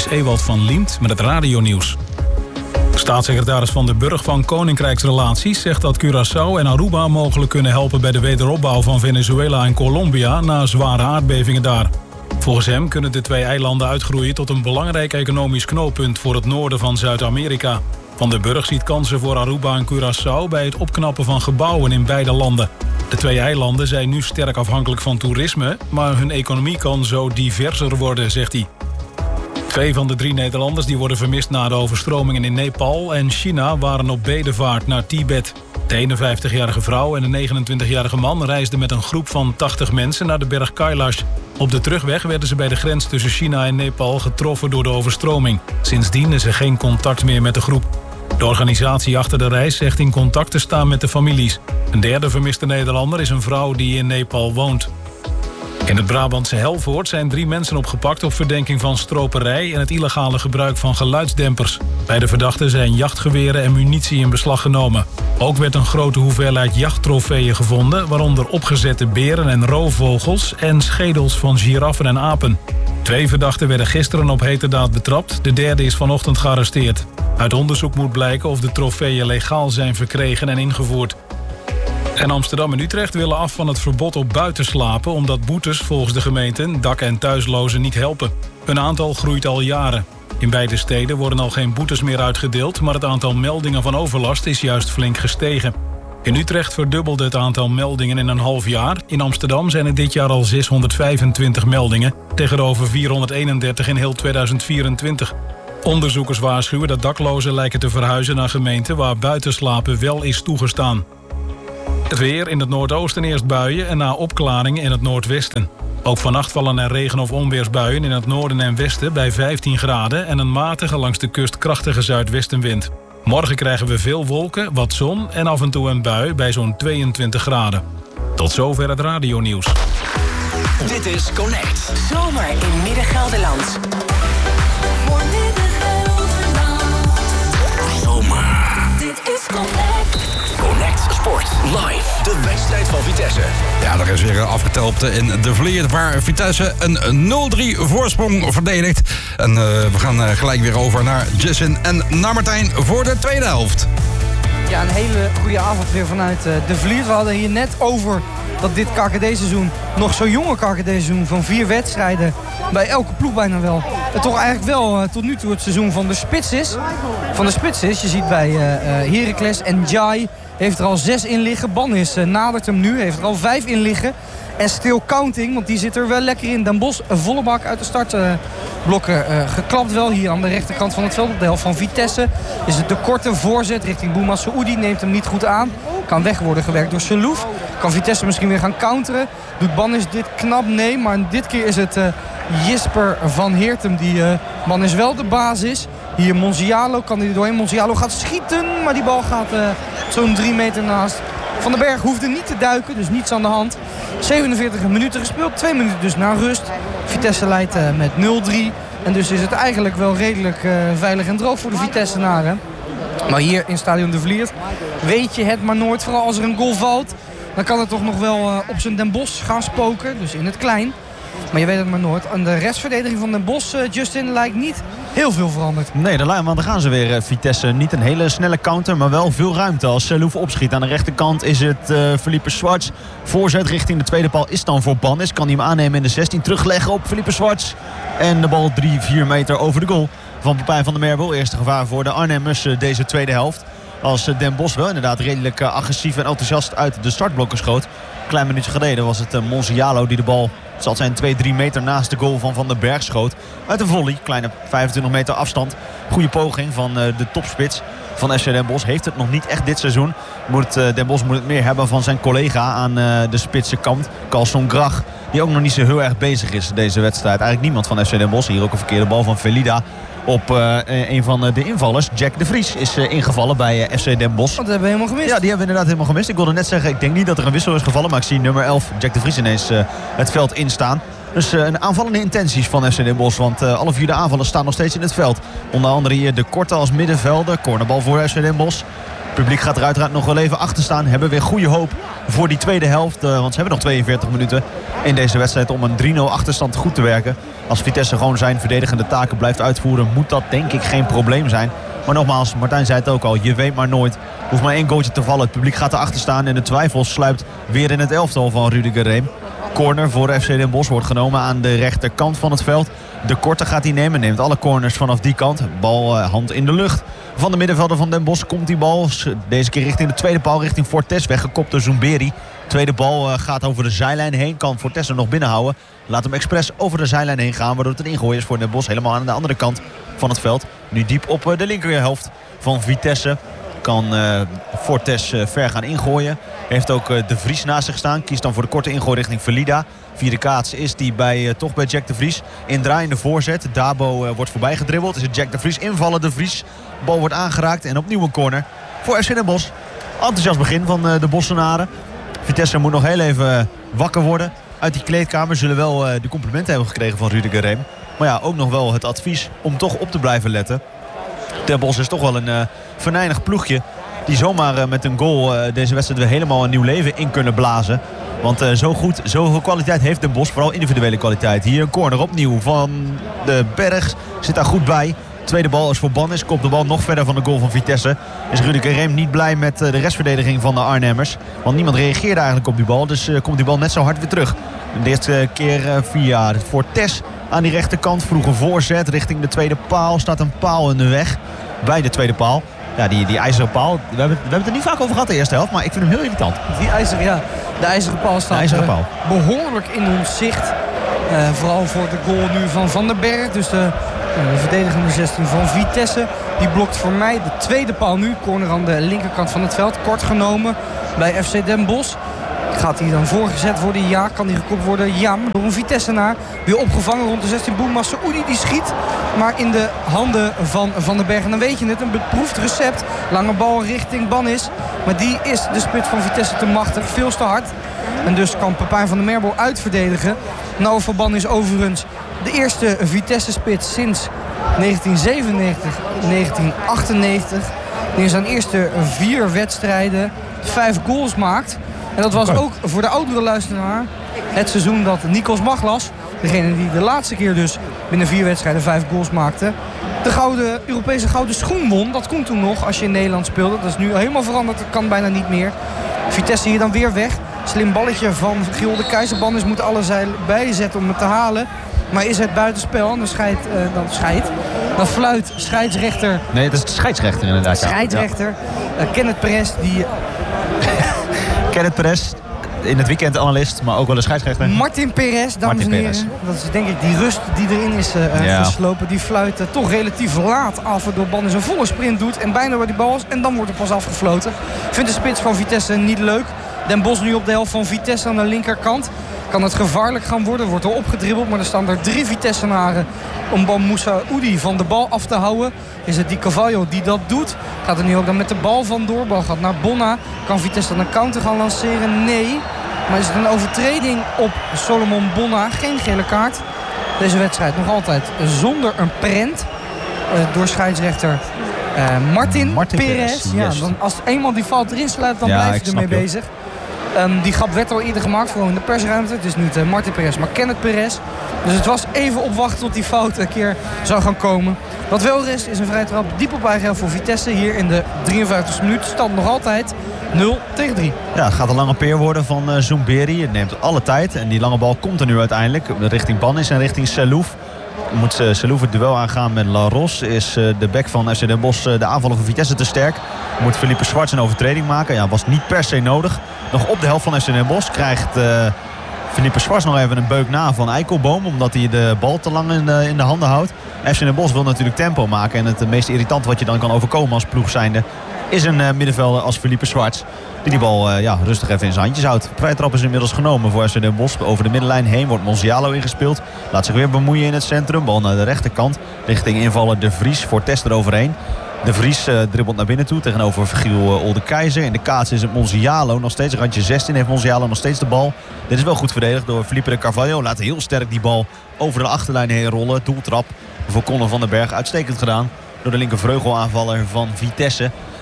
is Ewald van Liemt met het radionieuws. Staatssecretaris Van der Burg van Koninkrijksrelaties zegt dat Curaçao en Aruba mogelijk kunnen helpen bij de wederopbouw van Venezuela en Colombia na zware aardbevingen daar. Volgens hem kunnen de 2 eilanden uitgroeien tot een belangrijk economisch knooppunt voor het noorden van Zuid-Amerika. Van der Burg ziet kansen voor Aruba en Curaçao bij het opknappen van gebouwen in beide landen. De 2 eilanden zijn nu sterk afhankelijk van toerisme, maar hun economie kan zo diverser worden, zegt hij. 2 van de 3 Nederlanders die worden vermist na de overstromingen in Nepal en China waren op bedevaart naar Tibet. De 51-jarige vrouw en de 29-jarige man reisden met een groep van 80 mensen naar de berg Kailash. Op de terugweg werden ze bij de grens tussen China en Nepal getroffen door de overstroming. Sindsdien is er geen contact meer met de groep. De organisatie achter de reis zegt in contact te staan met de families. Een derde vermiste Nederlander is een vrouw die in Nepal woont. In het Brabantse Helvoort zijn 3 mensen opgepakt op verdenking van stroperij en het illegale gebruik van geluidsdempers. Bij de verdachten zijn jachtgeweren en munitie in beslag genomen. Ook werd een grote hoeveelheid jachttrofeeën gevonden, waaronder opgezette beren en roofvogels en schedels van giraffen en apen. 2 verdachten werden gisteren op heterdaad betrapt, de derde is vanochtend gearresteerd. Uit onderzoek moet blijken of de trofeeën legaal zijn verkregen en ingevoerd. En Amsterdam en Utrecht willen af van het verbod op buitenslapen, omdat boetes volgens de gemeenten dak- en thuislozen niet helpen. Hun aantal groeit al jaren. In beide steden worden al geen boetes meer uitgedeeld, maar het aantal meldingen van overlast is juist flink gestegen. In Utrecht verdubbelde het aantal meldingen in een half jaar. In Amsterdam zijn er dit jaar al 625 meldingen, tegenover 431 in heel 2024. Onderzoekers waarschuwen dat daklozen lijken te verhuizen naar gemeenten waar buitenslapen wel is toegestaan. Het weer: in het noordoosten eerst buien en na opklaringen in het noordwesten. Ook vannacht vallen er regen- of onweersbuien in het noorden en westen bij 15 graden... en een matige langs de kust krachtige zuidwestenwind. Morgen krijgen we veel wolken, wat zon en af en toe een bui bij zo'n 22 graden. Tot zover het radionieuws. Dit is Connect. Zomer in Midden-Gelderland. Voor Midden-Gelderland. Zomer. Dit is Connect. Connect Sport Live. De wedstrijd van Vitesse. Ja, er is weer afgeteld in de Vliert, waar Vitesse een 0-3 voorsprong verdedigt. En we gaan gelijk weer over naar Justin en naar Martijn voor de tweede helft. Ja, een hele goede avond weer vanuit de Vliert. We hadden hier net over dat dit KKD-seizoen, nog zo'n jonge KKD-seizoen van 4 wedstrijden, bij elke ploeg bijna wel, het toch eigenlijk wel tot nu toe het seizoen van de spits is. Je ziet bij Heracles en Jai heeft er al 6 in liggen. Bannis nadert hem nu, heeft er al 5 in liggen. En still counting, want die zit er wel lekker in. Den Bosch een volle bak uit de startblokken geklapt wel hier aan de rechterkant van het veld. Op de helft van Vitesse is het de korte voorzet richting Bouma Saoudi. Neemt hem niet goed aan. Kan weg worden gewerkt door Selouf. Kan Vitesse misschien weer gaan counteren. Doet Bannis dit knap? Nee, maar dit keer is het Jisper van Heertem die man is wel de basis. Hier Monzialo, kan hij er doorheen. Monzialo gaat schieten, maar die bal gaat zo'n 3 meter naast. Van den Berg hoefde niet te duiken, dus niets aan de hand. 47 minuten gespeeld, 2 minuten dus na rust. Vitesse leidt met 0-3. En dus is het eigenlijk wel redelijk veilig en droog voor de Vitessenaren. Maar hier in Stadion de Vliert weet je het maar nooit. Vooral als er een goal valt, dan kan het toch nog wel op zijn Den Bosch gaan spoken. Dus in het klein. Maar je weet het maar nooit. En de restverdediging van Den Bosch, Justin, lijkt niet heel veel veranderd. Nee, want dan gaan ze weer. Vitesse niet een hele snelle counter, maar wel veel ruimte. Als Selouf opschiet aan de rechterkant is het Felipe Schwartz. Voorzet richting de tweede paal is dan voor Bannis. Kan hij hem aannemen in de 16, terugleggen op Felipe Schwartz. En de bal 3-4 meter over de goal van Pepijn van der Merwel. Eerste gevaar voor de Arnhemmers deze tweede helft. Als Den Bosch wel inderdaad redelijk agressief en enthousiast uit de startblokken schoot. Een klein minuutje geleden was het Monzialo die de bal, het zal zijn 2-3 meter naast de goal van Van den Berg schoot. Uit een volley, kleine 25 meter afstand. Goede poging van de topspits van FC Den Bosch. Heeft het nog niet echt dit seizoen. Den Bosch moet het meer hebben van zijn collega aan de spitse kant. Carlson Grach, die ook nog niet zo heel erg bezig is deze wedstrijd. Eigenlijk niemand van FC Den Bosch. Hier ook een verkeerde bal van Velida op een van de invallers. Jack de Vries is ingevallen bij FC Den Bosch. Dat hebben we helemaal gemist. Ja, die hebben we inderdaad helemaal gemist. Ik wilde net zeggen, ik denk niet dat er een wissel is gevallen. Maar ik zie nummer 11, Jack de Vries, ineens het veld instaan. Dus een aanvallende intenties van FC Den Bosch. Want alle 4 de aanvallers staan nog steeds in het veld. Onder andere hier de Korte als middenvelder. Cornerbal voor FC Den Bosch. Het publiek gaat er uiteraard nog wel even achter staan. Hebben weer goede hoop voor die tweede helft. Want ze hebben nog 42 minuten in deze wedstrijd om een 3-0 achterstand goed te werken. Als Vitesse gewoon zijn verdedigende taken blijft uitvoeren, moet dat denk ik geen probleem zijn. Maar nogmaals, Martijn zei het ook al, je weet maar nooit. Hoeft maar 1 goaltje te vallen. Het publiek gaat erachter staan en de twijfel sluipt weer in het elftal van Rudiger Reem. Corner voor FC Den Bosch wordt genomen aan de rechterkant van het veld. De korte gaat hij nemen, neemt alle corners vanaf die kant. Bal hand in de lucht. Van de middenvelder van Den Bosch komt die bal. Deze keer richting de tweede paal, richting Fortes. Weggekopt door Zoumberi. Tweede bal gaat over de zijlijn heen. Kan Fortes er nog binnenhouden. Laat hem expres over de zijlijn heen gaan. Waardoor het een ingooi is voor Den Bosch. Helemaal aan de andere kant van het veld. Nu diep op de linkerhelft van Vitesse. Kan Fortes ver gaan ingooien. Heeft ook De Vries naast zich staan. Kiest dan voor de korte ingooi richting Verlida. Via de kaats is die toch bij Jack De Vries. Indraaiende voorzet. Dabo wordt voorbij gedribbeld. Is het Jack De Vries invallen. De Vries. Bal wordt aangeraakt. En opnieuw een corner voor FC Den Bosch. Enthousiast begin van de Bossenaren. Vitesse moet nog heel even wakker worden. Uit die kleedkamer zullen wel de complimenten hebben gekregen van Rudiger Reem. Maar ja, ook nog wel het advies om toch op te blijven letten. Den Bosch is toch wel een venijnig ploegje. Die zomaar met een goal deze wedstrijd weer helemaal een nieuw leven in kunnen blazen. Want zoveel kwaliteit heeft Den Bosch. Vooral individuele kwaliteit. Hier een corner opnieuw van de Berg. Zit daar goed bij. Tweede bal is voor Bannis. Kopt de bal nog verder van de goal van Vitesse. Is Rudiger Reem niet blij met de restverdediging van de Arnhemmers. Want niemand reageerde eigenlijk op die bal. Dus komt die bal net zo hard weer terug. De eerste keer via Fortes aan die rechterkant. Vroege voorzet richting de tweede paal. Staat een paal in de weg bij de tweede paal. Ja, die ijzeren paal. We hebben het er niet vaak over gehad de eerste helft. Maar ik vind hem heel irritant. De ijzeren paal staat behoorlijk in ons zicht. Vooral voor de goal nu van Van den Berg. Dus de verdedigende 16 van Vitesse. Die blokt voor mij de tweede paal nu. Corner aan de linkerkant van het veld. Kort genomen bij FC Den Bosch. Gaat hij dan voorgezet worden? Ja. Kan hij gekopt worden? Ja. Maar door een Vitessenaar. Weer opgevangen rond de 16. Bouma Saoudi die schiet. Maar in de handen van Van den Berg. En dan weet je het. Een beproefd recept. Lange bal richting Bannis. Maar die is de spits van Vitesse te machtig. Veel te hard. En dus kan Pepijn van der Merbel uitverdedigen. Nou voor Bannis overigens de eerste Vitesse-spits sinds 1997, 1998. Die in zijn eerste 4 wedstrijden 5 goals maakt. En dat was ook voor de oudere luisteraar het seizoen dat Nikos Maglas, degene die de laatste keer dus binnen 4 wedstrijden 5 goals maakte, de Europese gouden schoen won. Dat kon toen nog als je in Nederland speelde. Dat is nu helemaal veranderd. Dat kan bijna niet meer. Vitesse hier dan weer weg. Slim balletje van Giel de Keizer. Bannis moet alle zeilen bijzetten om het te halen. Maar is het buitenspel? Dan fluit scheidsrechter. Nee, het is de scheidsrechter inderdaad. Scheidsrechter. Ja. Kenneth Perez die... Kenneth Perez, in het weekend analist, maar ook wel een scheidsrechter. Martin Perez, dames en heren. Dat is denk ik die rust die erin is geslopen. Die fluit toch relatief laat af, waardoor Bannis een volle sprint doet. En bijna bij die bal is. En dan wordt er pas afgefloten. Vindt de spits van Vitesse niet leuk. Den Bosch nu op de helft van Vitesse aan de linkerkant. Kan het gevaarlijk gaan worden. Wordt er opgedribbeld. Maar er staan er 3 Vitessenaren om Bamoussa Oudi van de bal af te houden. Is het die Cavallo die dat doet? Gaat er nu ook dan met de bal vandoor. Bal gaat naar Bonna. Kan Vitesse dan een counter gaan lanceren? Nee. Maar is het een overtreding op Solomon Bonna? Geen gele kaart. Deze wedstrijd nog altijd zonder een prent. Door scheidsrechter Martin Perez. Ja, dan als eenmaal die fout erin sluit, dan blijf je ermee bezig. Die grap werd al eerder gemaakt, gewoon in de persruimte. Het is niet Martin Perez, maar Kenneth Perez. Dus het was even opwachten tot die fout een keer zou gaan komen. Wat wel rest is een vrije trap diep op eigen helft voor Vitesse. Hier in de 53e minuut. Stand nog altijd 0-3. Ja, het gaat een lange peer worden van Zoumberi. Het neemt alle tijd. En die lange bal komt er nu uiteindelijk. Richting Bannis en richting Selouf. Moet Selouf het duel aangaan met La Ros. Is de bek van FC Den Bosch de aanvaller van Vitesse te sterk. Moet Philippe Schwarz een overtreding maken. Ja, was niet per se nodig. Nog op de helft van FC Den Bosch krijgt Philippe Schwarz nog even een beuk na van Eikelboom. Omdat hij de bal te lang in de handen houdt. FC Den Bosch wil natuurlijk tempo maken. En het meest irritant wat je dan kan overkomen als ploeg zijnde is een middenvelder als Philippe Schwarz. Die bal rustig even in zijn handjes houdt. Vrije trap is inmiddels genomen voor FC Den Bosch. Over de middenlijn heen wordt Monzialo ingespeeld. Laat zich weer bemoeien in het centrum. Bal naar de rechterkant. Richting invallen De Vries. Fortes eroverheen. De Vries dribbelt naar binnen toe tegenover Giel Oldekeizer. In de kaats is het Monzialo. Nog steeds randje 16 heeft Monzialo nog steeds de bal. Dit is wel goed verdedigd door Felipe de Carvalho. Laat heel sterk die bal over de achterlijn heen rollen. Doeltrap voor Conor van den Berg. Uitstekend gedaan door de linkervleugelaanvaller van Vitesse.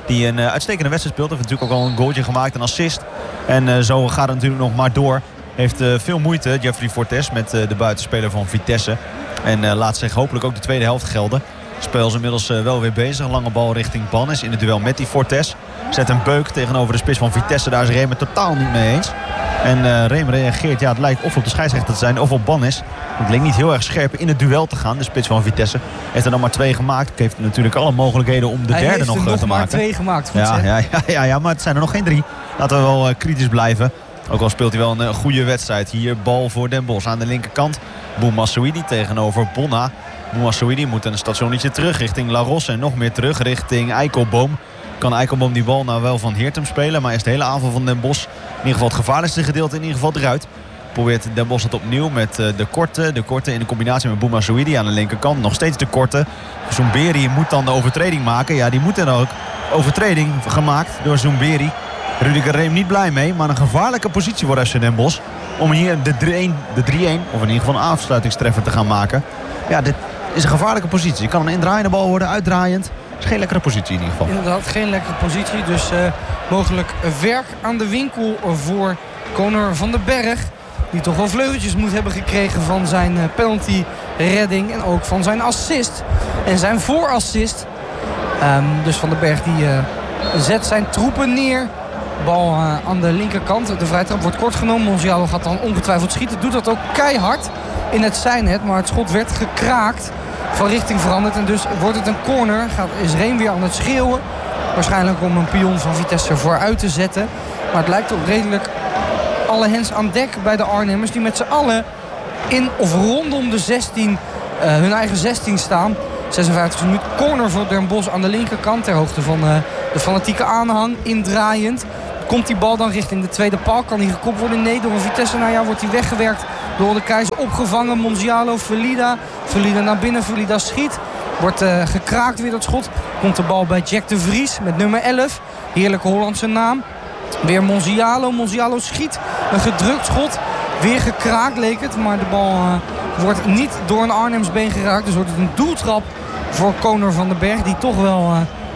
Die een uitstekende wedstrijd speelt. Heeft natuurlijk ook al een goaltje gemaakt, een assist. En zo gaat het natuurlijk nog maar door. Heeft veel moeite, Jeffrey Fortes, met de buitenspeler van Vitesse. En laat zich hopelijk ook de tweede helft gelden. Speel is inmiddels wel weer bezig. Lange bal richting Bannis in het duel met die Fortes. Zet een beuk tegenover de spits van Vitesse. Daar is Reem het totaal niet mee eens. En Reem reageert, het lijkt of op de scheidsrechter te zijn of op Bannis. Het leek niet heel erg scherp in het duel te gaan. De spits van Vitesse heeft er dan maar 2 gemaakt. Heeft natuurlijk alle mogelijkheden om de derde nog te maken. Hij heeft er nog maar 2 gemaakt. Ja, maar het zijn er nog geen 3. Laten we wel kritisch blijven. Ook al speelt hij wel een goede wedstrijd. Hier bal voor Den Bosch aan de linkerkant. Boumassouidi tegenover Bonna. Boumassouidi moet een stationnetje terug richting La Rosse. En nog meer terug richting Eikelboom. Kan Eikelboom die bal nou wel van Heertem spelen. Maar is de hele aanval van Den Bosch in ieder geval het gevaarlijkste gedeelte in ieder geval eruit. Probeert Den Bosch het opnieuw met de korte. De korte in de combinatie met Boumassouidi aan de linkerkant. Nog steeds de korte. Zoumberi moet dan de overtreding maken. Ja, die moet dan ook. Overtreding gemaakt door Zoumberi. Rudiger Reem niet blij mee. Maar een gevaarlijke positie voor FC Den Bosch. Om hier de 3-1 of in ieder geval een afsluitingstreffer te gaan maken. Ja, dit is een gevaarlijke positie. Het kan een indraaiende bal worden, uitdraaiend. Het is geen lekkere positie in ieder geval. Inderdaad, geen lekkere positie. Dus mogelijk werk aan de winkel voor Conor van den Berg. Die toch wel vleugeltjes moet hebben gekregen van zijn penalty redding. En ook van zijn assist. En zijn voorassist. Dus Van den Berg die zet zijn troepen neer. Bal aan de linkerkant. De vrijtrap wordt kort genomen. Monzialo gaat dan ongetwijfeld schieten. Doet dat ook keihard in het zijnet. Maar het schot werd gekraakt. Van richting veranderd. En dus wordt het een corner. Is Reem weer aan het schreeuwen. Waarschijnlijk om een pion van Vitesse vooruit te zetten. Maar het lijkt ook redelijk alle hens aan dek bij de Arnhemmers. Die met z'n allen in of rondom de 16, hun eigen 16 staan. 56 minuut. Corner voor Den Bosch aan de linkerkant. Ter hoogte van de fanatieke aanhang. Indraaiend. Komt die bal dan richting de tweede paal? Kan die gekopt worden? Nee, door een Vitesse. Nou ja, wordt hij weggewerkt door de Keizer. Opgevangen. Monzialo, Velida. Velida naar binnen. Velida schiet. Wordt gekraakt weer dat schot. Komt de bal bij Jack de Vries met nummer 11. Heerlijke Hollandse naam. Weer Monzialo. Monzialo schiet. Een gedrukt schot. Weer gekraakt leek het. Maar de bal wordt niet door een Arnhems been geraakt. Dus wordt het een doeltrap voor Conor van den Berg. Die toch wel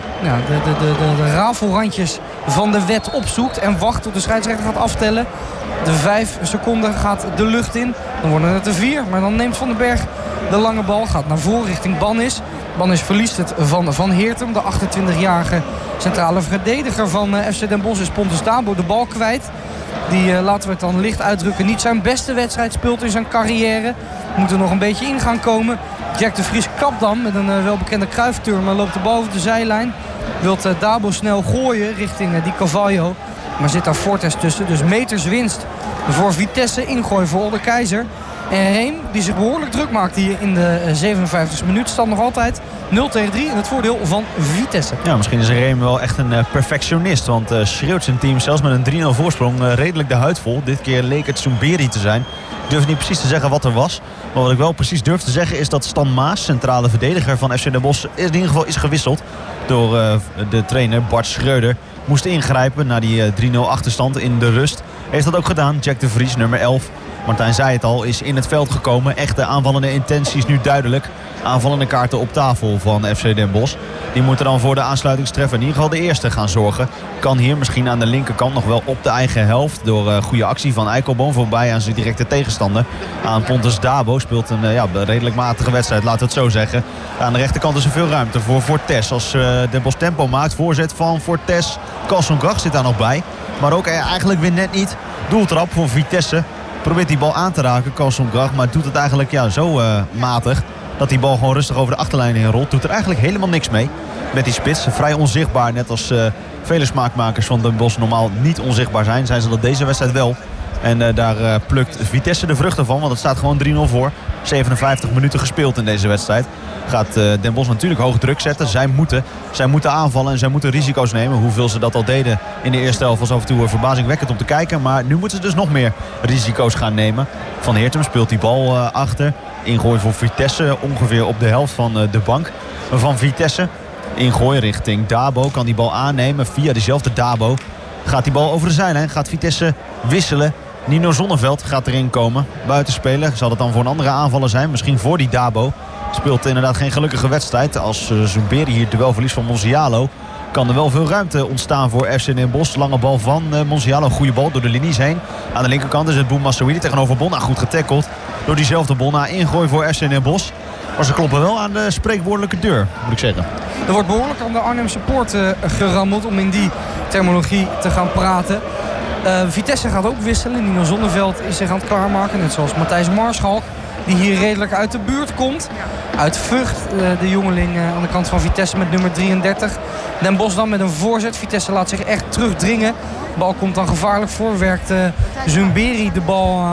de rafelrandjes van de wet opzoekt. En wacht tot de scheidsrechter gaat aftellen. De 5 seconden gaat de lucht in. Dan worden het er 4. Maar dan neemt Van den Berg de lange bal. Gaat naar voren richting Bannis. Bannis verliest het van Heertem. De 28-jarige centrale verdediger van FC Den Bosch is Pontus Dabo de bal kwijt. Die, laten we het dan licht uitdrukken, niet zijn beste wedstrijd speelt in zijn carrière. Moet er nog een beetje in gaan komen. Jack de Vries kapt dan met een welbekende Cruyff-turn, maar loopt de bal over de zijlijn. Wilt Dabo snel gooien richting die Carvalho. Maar zit daar Fortes tussen. Dus meters winst voor Vitesse. Ingooi voor Olde Keizer. En Reem, die zich behoorlijk druk maakt hier in de 57e minuut. Staat nog altijd 0-3 in het voordeel van Vitesse. Ja, misschien is Reem wel echt een perfectionist. Want schreeuwt zijn team zelfs met een 3-0 voorsprong redelijk de huid vol. Dit keer leek het Zoumberi te zijn. Ik durf niet precies te zeggen wat er was. Maar wat ik wel precies durf te zeggen is dat Stan Maas, centrale verdediger van FC Den Bosch, in ieder geval is gewisseld door de trainer Bart Schreuder. Moest ingrijpen na die 3-0 achterstand in de rust. Heeft dat ook gedaan. Jack de Vries, nummer 11. Martijn zei het al, is in het veld gekomen. Echte aanvallende intenties nu duidelijk. Aanvallende kaarten op tafel van FC Den Bosch. Die moeten dan voor de aansluitingstreffer in ieder geval de eerste gaan zorgen. Kan hier misschien aan de linkerkant nog wel op de eigen helft. Door goede actie van Eikelboom voorbij aan zijn directe tegenstander. Aan Pontus Dabo speelt een redelijk matige wedstrijd, laten we het zo zeggen. Aan de rechterkant is er veel ruimte voor Fortes. Als Den Bosch tempo maakt, voorzet van Fortes. Carlson Grach zit daar nog bij. Maar ook eigenlijk weer net niet. Doeltrap voor Vitesse. Probeert die bal aan te raken, Carlson Grach. Maar doet het eigenlijk zo matig dat die bal gewoon rustig over de achterlijn heen rolt. Doet er eigenlijk helemaal niks mee met die spits. Vrij onzichtbaar, net als vele smaakmakers van Den Bosch normaal niet onzichtbaar zijn. Zijn ze dat deze wedstrijd wel. En daar plukt Vitesse de vruchten van, want het staat gewoon 3-0 voor. 57 minuten gespeeld in deze wedstrijd. Gaat Den Bosch natuurlijk hoge druk zetten. Zij moeten aanvallen en zij moeten risico's nemen. Hoeveel ze dat al deden in de eerste helft was af en toe verbazingwekkend om te kijken. Maar nu moeten ze dus nog meer risico's gaan nemen. Van Heertem speelt die bal achter. Ingooi voor Vitesse, ongeveer op de helft van de bank van Vitesse. Ingooi richting Dabo, kan die bal aannemen via dezelfde Dabo. Gaat die bal over de zijlijn, gaat Vitesse wisselen. Nino Zonneveld gaat erin komen. Buitenspelen, zal het dan voor een andere aanvaller zijn? Misschien voor die Dabo. Speelt inderdaad geen gelukkige wedstrijd. Als Zoumberi hier het duel verliest van Monzialo. kan er wel veel ruimte ontstaan voor FC Den Bosch. Lange bal van Monzialo. Goede bal door de linies heen. Aan de linkerkant is het Boum Massaouidi tegenover Bonna. Goed getackeld door diezelfde Bonna. Ingooi voor FC Den Bosch. Maar ze kloppen wel aan de spreekwoordelijke deur, moet ik zeggen. Er wordt behoorlijk aan de Arnhemse poort gerammeld om in die terminologie te gaan praten. Vitesse gaat ook wisselen. Nino Zonneveld is zich aan het klaarmaken. Net zoals Matthijs Marschalk, die hier redelijk uit de buurt komt. Uit Vught, de jongeling aan de kant van Vitesse met nummer 33. Den Bosch dan met een voorzet. Vitesse laat zich echt terugdringen. De bal komt dan gevaarlijk voor. Werkt Zumberi de bal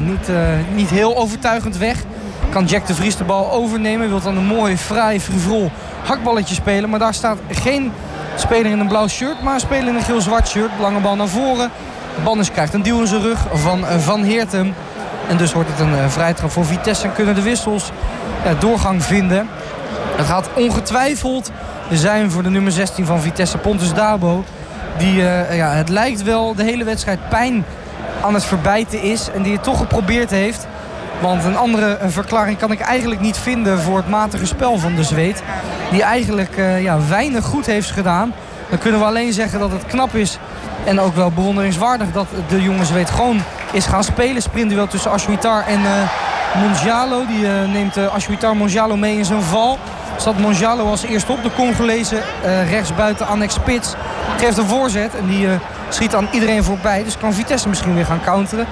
niet heel overtuigend weg. Kan Jack de Vries de bal overnemen. Wil dan een mooi, fraai, frivol hakballetje spelen. Maar daar staat geen speler in een blauw shirt, maar een speler in een geel-zwart shirt. Lange bal naar voren. Bannis krijgt een duw in zijn rug van Van Heertem. En dus wordt het een vrijtrap voor Vitesse en kunnen de wissels doorgang vinden. Het gaat ongetwijfeld zijn voor de nummer 16 van Vitesse, Pontus Dabo. Die, het lijkt wel de hele wedstrijd pijn aan het verbijten is. En die het toch geprobeerd heeft. Want een andere verklaring kan ik eigenlijk niet vinden voor het matige spel van de Zweed. Die eigenlijk weinig goed heeft gedaan. Dan kunnen we alleen zeggen dat het knap is. En ook wel bewonderingswaardig dat de jonge Zweed gewoon is gaan spelen. Sprintduel tussen Ashuitar en Monzialo. Die neemt Ashuitar Monzialo mee in zijn val. Zat Monzialo als eerste op. De Congolezen rechtsbuiten Annex Spits geeft een voorzet. En die schiet aan iedereen voorbij. Dus kan Vitesse misschien weer gaan counteren.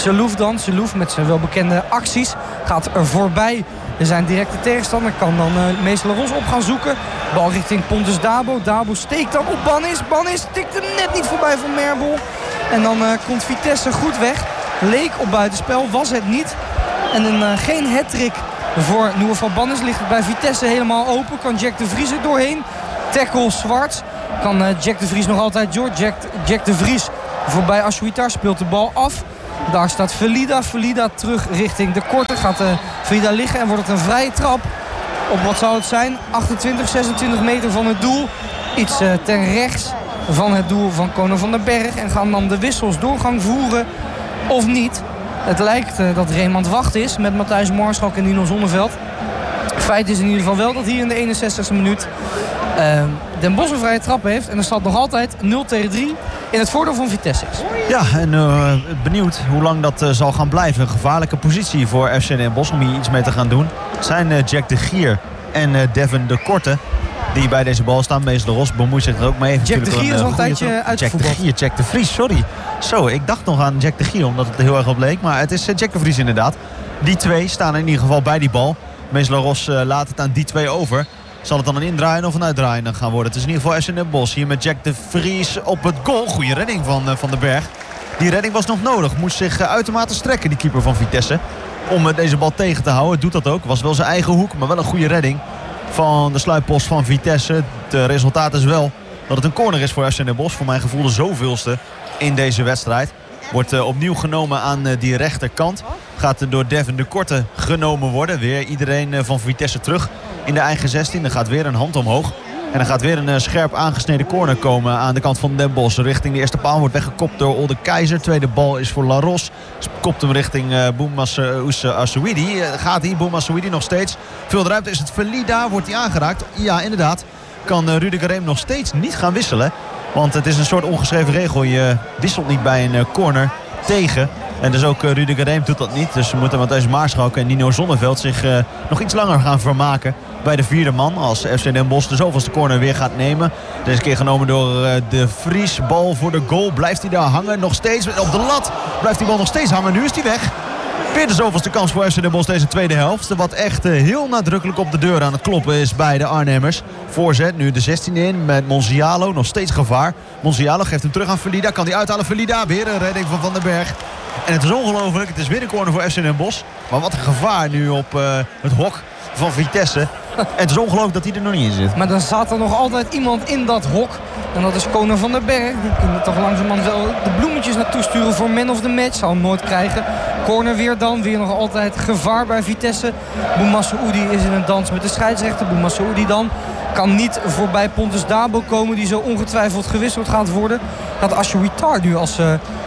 Selouf met zijn welbekende acties gaat er voorbij. Er zijn directe tegenstander. Kan dan Meestal Ros op gaan zoeken. Bal richting Pontus Dabo. Dabo steekt dan op Bannis. Bannis stikt er net niet voorbij van Merbel. En dan komt Vitesse goed weg. Leek op buitenspel. Was het niet. En geen hattrick voor Noor van Bannis. Ligt het bij Vitesse helemaal open. Kan Jack de Vries er doorheen. Tackle Zwarts. Kan Jack de Vries nog altijd door. Jack de Vries voorbij Ashuitar. Speelt de bal af. Daar staat Velida. Velida terug richting de korte. Gaat Velida liggen en wordt het een vrije trap. Op wat zou het zijn? 28, 26 meter van het doel. Iets ten rechts van het doel van Konen van den Berg. En gaan dan de wissels doorgang voeren of niet. Het lijkt dat Raymond Wacht is met Matthijs Marschalk en Nino Zonneveld. Feit is in ieder geval wel dat hier in de 61e minuut Den Bosch een vrije trap heeft. En er staat nog altijd 0-3 in het voordeel van Vitesse is. Ja, en benieuwd hoe lang dat zal gaan blijven. Een gevaarlijke positie voor FC Den Bosch om hier iets mee te gaan doen. Het zijn Jack de Gier en Devin de Korte die bij deze bal staan. Meestal Ros bemoeit zich er ook mee. Jack de Gier is al een tijdje uitgevoetbald. Jack de Vries, sorry. Zo, ik dacht nog aan Jack de Gier omdat het er heel erg op leek. Maar het is Jack de Vries inderdaad. Die twee staan in ieder geval bij die bal. Meestal Ros laat het aan die twee over. Zal het dan een indraaien of een uitdraaien gaan worden? Het is in ieder geval FC Den Bosch. Hier met Jack de Vries op het goal. Goede redding van den Berg. Die redding was nog nodig. Moest zich uitermate strekken, die keeper van Vitesse. Om deze bal tegen te houden. Doet dat ook. Was wel zijn eigen hoek, maar wel een goede redding van de sluitpost van Vitesse. Het resultaat is wel dat het een corner is voor FC Den Bosch. Voor mijn gevoel de zoveelste in deze wedstrijd. Wordt opnieuw genomen aan die rechterkant. Gaat door Devin de Korte genomen worden. Weer iedereen van Vitesse terug in de eigen 16. Er gaat weer een hand omhoog. En er gaat weer een scherp aangesneden corner komen aan de kant van Den Bosch. Richting de eerste paal wordt weggekopt door Olde Keizer. Tweede bal is voor Laros. Kopt hem richting Boum Massaouidi. Gaat hier Boum Massaouidi nog steeds. Veel ruimte is het Velida. Wordt hij aangeraakt? Ja, inderdaad. Kan Rudiger Reem nog steeds niet gaan wisselen. Want het is een soort ongeschreven regel. Je wisselt niet bij een corner tegen. En dus ook Rudiger Reem doet dat niet. Dus we moeten Matthijs Marschalk en Nino Zonneveld zich nog iets langer gaan vermaken bij de vierde man. Als FC Den Bosch de zoveelste corner weer gaat nemen. Deze keer genomen door de Vries. Bal voor de goal. Blijft hij daar hangen? Nog steeds op de lat. Blijft die bal nog steeds hangen. Nu is hij weg. Weer de zoveelste kans voor FC Den Bosch deze tweede helft. Wat echt heel nadrukkelijk op de deur aan het kloppen is bij de Arnhemmers. Voorzet nu de 16 in met Monzialo. Nog steeds gevaar. Monzialo geeft hem terug aan Velida. Kan hij uithalen? Velida. Weer een redding van Van den Berg. En het is ongelooflijk. Het is weer een corner voor FC Den Bosch. Maar wat een gevaar nu op het hok van Vitesse. En het is ongelooflijk dat hij er nog niet in zit. Maar dan staat er nog altijd iemand in dat hok. En dat is Konen van den Berg. Die kunnen toch langzamerhand wel de bloemetjes naartoe sturen voor man of the match. Zal hem nooit krijgen. Corner weer dan. Weer nog altijd gevaar bij Vitesse. Boum Massaouidi is in een dans met de scheidsrechter. Boum Massaouidi dan kan niet voorbij Pontus Dabo komen. Die zo ongetwijfeld gewisseld gaat worden. Gaat Ashuitar nu als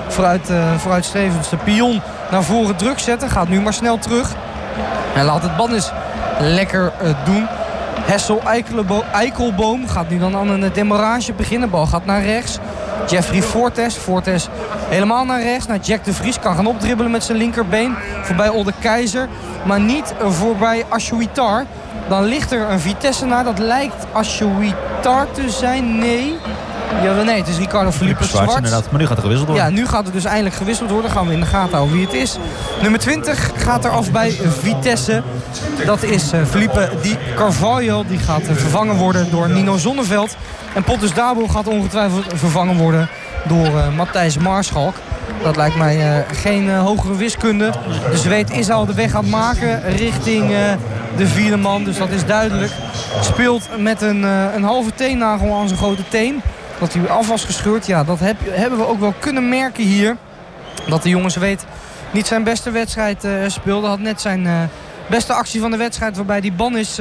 vooruitstrevendste pion naar voren druk zetten. Gaat nu maar snel terug. En laat het Bannis lekker doen. Hessel Eikelboom gaat nu dan aan een demarrage beginnen. Bal gaat naar rechts. Jeffrey Fortes. Fortes helemaal naar rechts. Naar Jack de Vries. Kan gaan opdribbelen met zijn linkerbeen. Voorbij Olde Keizer. Maar niet voorbij Ashouitar. Dan ligt er een Vitesse-naar. Dat lijkt Ashouitar te zijn. Nee, het is Ricardo Felipe Zwarts. Inderdaad, maar nu gaat er gewisseld worden. Ja, nu gaat er dus eindelijk gewisseld worden. Gaan we in de gaten houden wie het is. Nummer 20 gaat er af bij Vitesse. Dat is Felipe Di Carvalho. Die gaat vervangen worden door Nino Zonneveld. En Pontus Dabo gaat ongetwijfeld vervangen worden door Matthijs Maarschalk. Dat lijkt mij geen hogere wiskunde. De Zweed is al de weg aan het maken richting de vierde man. Dus dat is duidelijk. Speelt met een halve teennagel aan zijn grote teen. Dat hij af was gescheurd. Ja, dat hebben we ook wel kunnen merken hier. Dat de jongen Zweed niet zijn beste wedstrijd speelde. Had net zijn beste actie van de wedstrijd. Waarbij die Bannis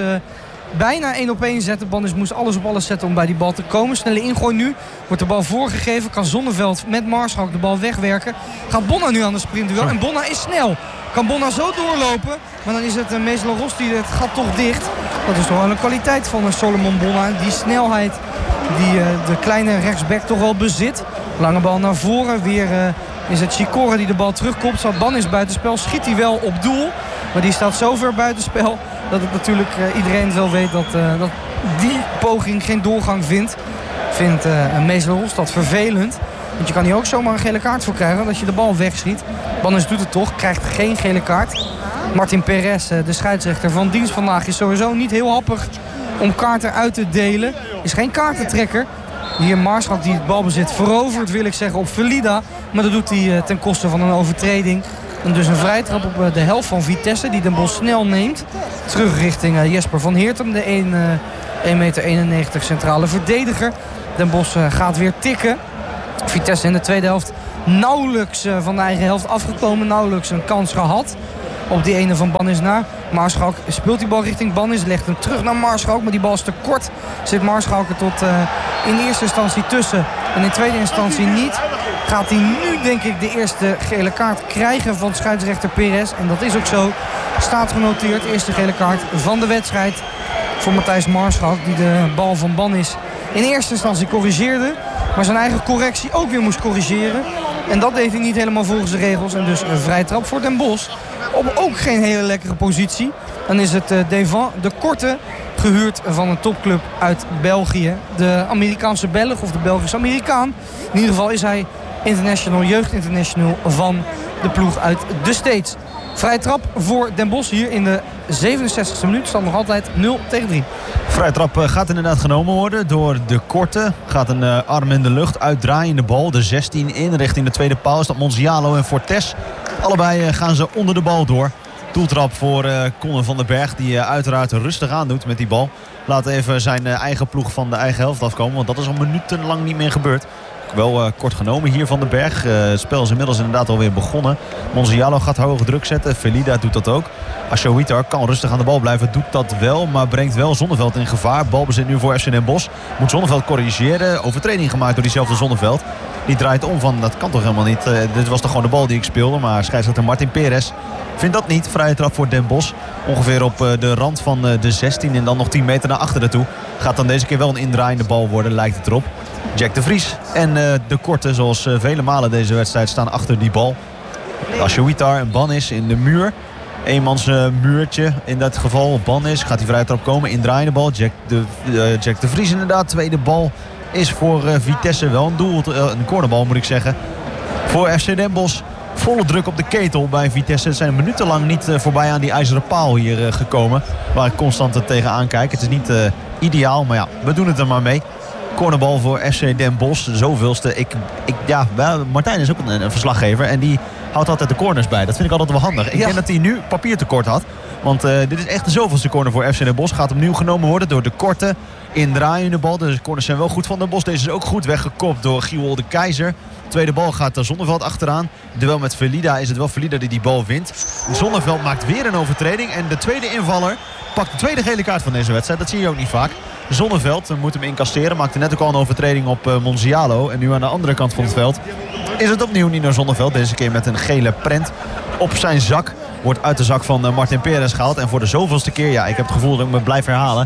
bijna 1-op-1 zette. Bannis moest alles op alles zetten om bij die bal te komen. Snelle ingooi nu. Wordt de bal voorgegeven. Kan Zonneveld met Maarschalk de bal wegwerken. Gaat Bonna nu aan de sprintduel. En Bonna is snel. Kan Bonna zo doorlopen. Maar dan is het Meeslo Rosti het gat toch dicht. Dat is toch wel een kwaliteit van Solomon Bonna. Die snelheid die de kleine rechtsback toch wel bezit. Lange bal naar voren. Weer is het Chikore die de bal terugkomt. Ban is buitenspel. Schiet hij wel op doel. Maar die staat zo ver buitenspel dat het natuurlijk iedereen wel weet dat die poging geen doorgang vindt. Vindt Meeslo Rost dat vervelend. Want je kan hier ook zomaar een gele kaart voor krijgen. Dat je de bal wegschiet. Bannis doet het toch. Krijgt geen gele kaart. Martin Perez, de scheidsrechter van dienst vandaag, is sowieso niet heel happig om kaarten uit te delen. Is geen kaartentrekker. Hier Maarschalk die het balbezit verovert, wil ik zeggen, op Velida. Maar dat doet hij ten koste van een overtreding. En dus een vrijtrap op de helft van Vitesse die Den Bosch snel neemt. Terug richting Jesper van Heertem, de 1,91 meter centrale verdediger. Den Bosch gaat weer tikken. Vitesse in de tweede helft nauwelijks van de eigen helft afgekomen. Nauwelijks een kans gehad. Op die ene van Bannis na. Maarschalk speelt die bal richting Bannis. Legt hem terug naar Maarschalk. Maar die bal is te kort. Zit Maarschalk er tot in eerste instantie tussen. En in tweede instantie niet. Gaat hij nu denk ik de eerste gele kaart krijgen van scheidsrechter Perez. En dat is ook zo. Staat genoteerd. Eerste gele kaart van de wedstrijd. Voor Matthijs Maarschalk. Die de bal van Bannis in eerste instantie corrigeerde. Maar zijn eigen correctie ook weer moest corrigeren. En dat deed hij niet helemaal volgens de regels. En dus een vrije trap voor Den Bosch. Op ook geen hele lekkere positie. Dan is het Devan de Korte, gehuurd van een topclub uit België. De Amerikaanse Belg of de Belgische Amerikaan. In ieder geval is hij jeugdinternational van de ploeg uit de States. Vrije trap voor Den Bosch hier in de 67e minuut. Stand nog altijd 0-3. Vrije trap gaat inderdaad genomen worden door de Korte. Gaat een arm in de lucht, uitdraaiende bal. De 16 in richting de tweede paal. Is dat Monzialo en Fortes. Allebei gaan ze onder de bal door. Doeltrap voor Conor van den Berg. Die uiteraard rustig aandoet met die bal. Laat even zijn eigen ploeg van de eigen helft afkomen. Want dat is al minutenlang niet meer gebeurd. Wel kort genomen hier van den Berg. Het spel is inmiddels inderdaad alweer begonnen. Monzialo gaat hoge druk zetten. Velida doet dat ook. Ashouitar kan rustig aan de bal blijven. Doet dat wel, maar brengt wel Zonneveld in gevaar. Balbezit nu voor FC Den Bosch. Moet Zonneveld corrigeren. Overtreding gemaakt door diezelfde Zonneveld. Die draait om van, dat kan toch helemaal niet. Dit was toch gewoon de bal die ik speelde. Maar scheidsrechter Martin Perez vindt dat niet. Vrije trap voor Den Bosch. Ongeveer op de rand van de 16 en dan nog 10 meter naar achteren toe. Gaat dan deze keer wel een indraaiende bal worden, lijkt het erop. Jack de Vries en de Korte, zoals vele malen deze wedstrijd, staan achter die bal. Ashouitar en Bannis in de muur. Eenmans muurtje in dat geval. Bannis gaat die vrije trap komen. Indraaiende bal. Jack de Vries inderdaad. Tweede bal is voor Vitesse wel een doel. Een cornerbal moet ik zeggen. Voor FC Den Bosch. Volle druk op de ketel bij Vitesse. Het zijn minutenlang niet voorbij aan die ijzeren paal hier gekomen. Waar ik constant tegenaan kijk. Het is niet ideaal, maar ja, we doen het er maar mee. Cornerbal voor FC Den Bosch. De zoveelste. Martijn is ook een verslaggever. En die houdt altijd de corners bij. Dat vind ik altijd wel handig. Ik denk dat hij nu papiertekort had. Want dit is echt de zoveelste corner voor FC Den Bosch. Gaat opnieuw genomen worden door de Korte. Indraaiende bal. De corners zijn wel goed van Den Bosch. Deze is ook goed weggekopt door Giel de Keizer. Tweede bal gaat Zonneveld achteraan. Duel met Velida is het wel Velida die bal wint. Zonneveld maakt weer een overtreding. En de tweede invaller pakt de tweede gele kaart van deze wedstrijd. Dat zie je ook niet vaak. Zonneveld moet hem incasseren. Maakte net ook al een overtreding op Monzialo. En nu aan de andere kant van het veld is het opnieuw Nino Zonneveld. Deze keer met een gele prent op zijn zak. Wordt uit de zak van Martin Perez gehaald. En voor de zoveelste keer, ja, ik heb het gevoel dat ik me blijf herhalen.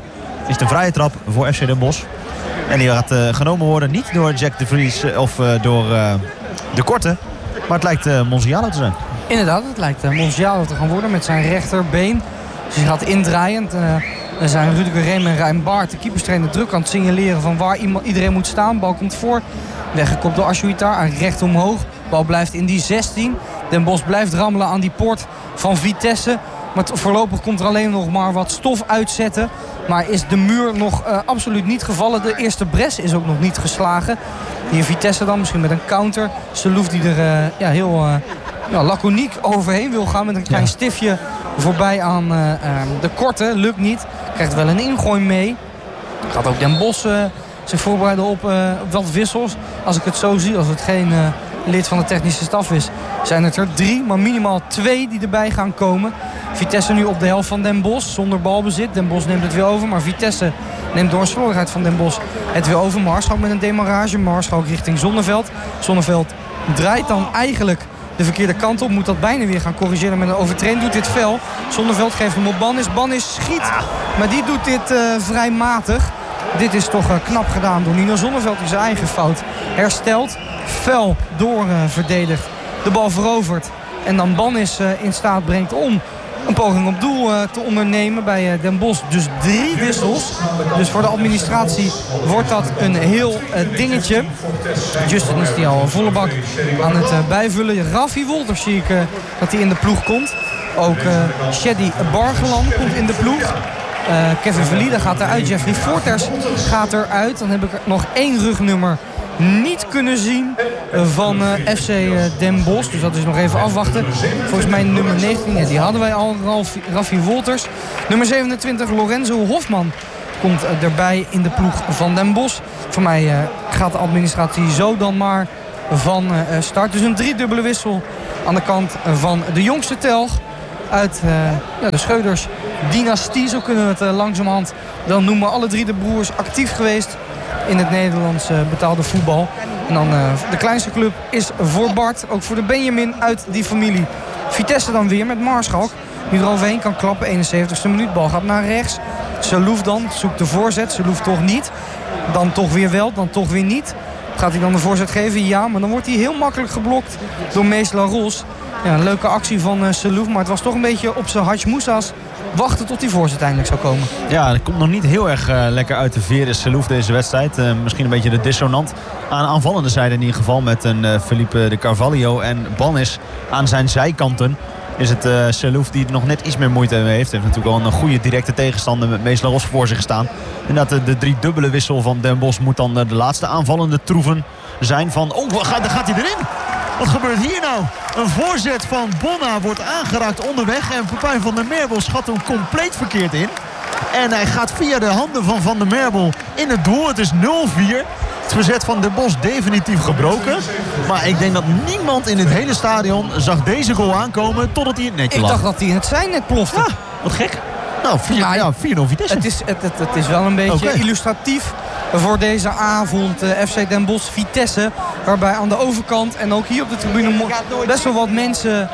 is het een vrije trap voor FC Den Bosch. En die gaat genomen worden niet door Jack de Vries of door de Korte. Maar het lijkt Monzialo te zijn. Inderdaad, het lijkt Monzialo te gaan worden met zijn rechterbeen. Dus hij gaat indraaiend. Dan zijn Rudiger Reem en Rijn Baart, de keeperstrainer, druk aan het signaleren van waar iedereen moet staan. Bal komt voor. Weggekopt door Ashuitar. Recht omhoog. Bal blijft in die 16. Den Bosch blijft rammelen aan die poort van Vitesse. Maar voorlopig komt er alleen nog maar wat stof uitzetten. Maar is de muur nog absoluut niet gevallen. De eerste bres is ook nog niet geslagen. Hier Vitesse dan misschien met een counter. Selouf die er heel laconiek overheen wil gaan met een klein stiftje voorbij aan de Korte. Lukt niet. Krijgt wel een ingooi mee. Gaat ook Den Bosch zich voorbereiden op wat wissels. Als ik het zo zie, als het geen lid van de technische staf is, zijn het er 3, maar minimaal 2 die erbij gaan komen. Vitesse nu op de helft van Den Bosch zonder balbezit. Den Bosch neemt het weer over, maar Vitesse neemt door een slordigheid van Den Bosch het weer over. Maarschalk met een demarrage. Maarschalk richting Zonneveld. Zonneveld draait dan eigenlijk de verkeerde kant op. Moet dat bijna weer gaan corrigeren met een overtreding. Doet dit fel. Zonneveld geeft hem op Bannis. Bannis schiet, maar die doet dit vrij matig. Dit is toch knap gedaan door Nino Zonneveld die zijn eigen fout herstelt. Fel door verdedigt. De bal verovert. En dan Bannis in staat brengt om een poging op doel te ondernemen bij Den Bosch. Dus 3 wissels. Dus voor de administratie wordt dat een heel dingetje. Justin is die al volle bak aan het bijvullen. Raffi Wolters zie ik dat hij in de ploeg komt. Ook Shady Bargeland komt in de ploeg. Kevin Verlieden gaat eruit. Jeffrey Forters gaat eruit. Dan heb ik er nog 1 rugnummer niet kunnen zien van FC Den Bosch. Dus dat is nog even afwachten. Volgens mij nummer 19, die hadden wij al, Raffi Wolters. Nummer 27, Lorenzo Hofman, komt erbij in de ploeg van Den Bosch. Voor mij gaat de administratie zo dan maar van start. Dus een 3-dubbele wissel aan de kant van de jongste telg. Uit de Scheuders dynastie, zo kunnen we het langzamerhand dan noemen. Alle 3 de broers actief geweest in het Nederlands betaalde voetbal. En dan de kleinste club is voor Bart, ook voor de Benjamin uit die familie. Vitesse dan weer met Maarschalk, die er overheen kan klappen. 71ste minuut, bal gaat naar rechts. Selouf dan, zoekt de voorzet. Selouf toch niet. Dan toch weer wel, dan toch weer niet. Gaat hij dan de voorzet geven? Ja, maar dan wordt hij heel makkelijk geblokt door Mees Laros. Ja, een leuke actie van Selouf, maar het was toch een beetje op zijn Hajmoussa's wachten tot die voorzet eindelijk zou komen. Ja, dat komt nog niet heel erg lekker uit de veren Selouf deze wedstrijd. Misschien een beetje de dissonant aan aanvallende zijde in ieder geval. Met een Felipe de Carvalho en Bannis aan zijn zijkanten. Is het Selouf die nog net iets meer moeite mee heeft. Heeft natuurlijk wel een goede directe tegenstander met Mees Laros voor zich staan. En dat de 3-dubbele wissel van Den Bosch moet dan de laatste aanvallende troeven zijn van... Oh, daar gaat hij erin! Wat gebeurt hier nou? Een voorzet van Bonna wordt aangeraakt onderweg. En Pepijn van der Merbel schat hem compleet verkeerd in. En hij gaat via de handen van Van der Merbel in het doel. Het is 0-4. Het verzet van Den Bosch definitief gebroken. Maar ik denk dat niemand in het hele stadion zag deze goal aankomen totdat hij in het netje lag. Ik dacht dat hij in het zijnet plofte. Ja, wat gek. Nou, 4-0 Vitesse. Het is wel een beetje illustratief voor deze avond. FC Den Bosch Vitesse. Waarbij aan de overkant en ook hier op de tribune best wel wat mensen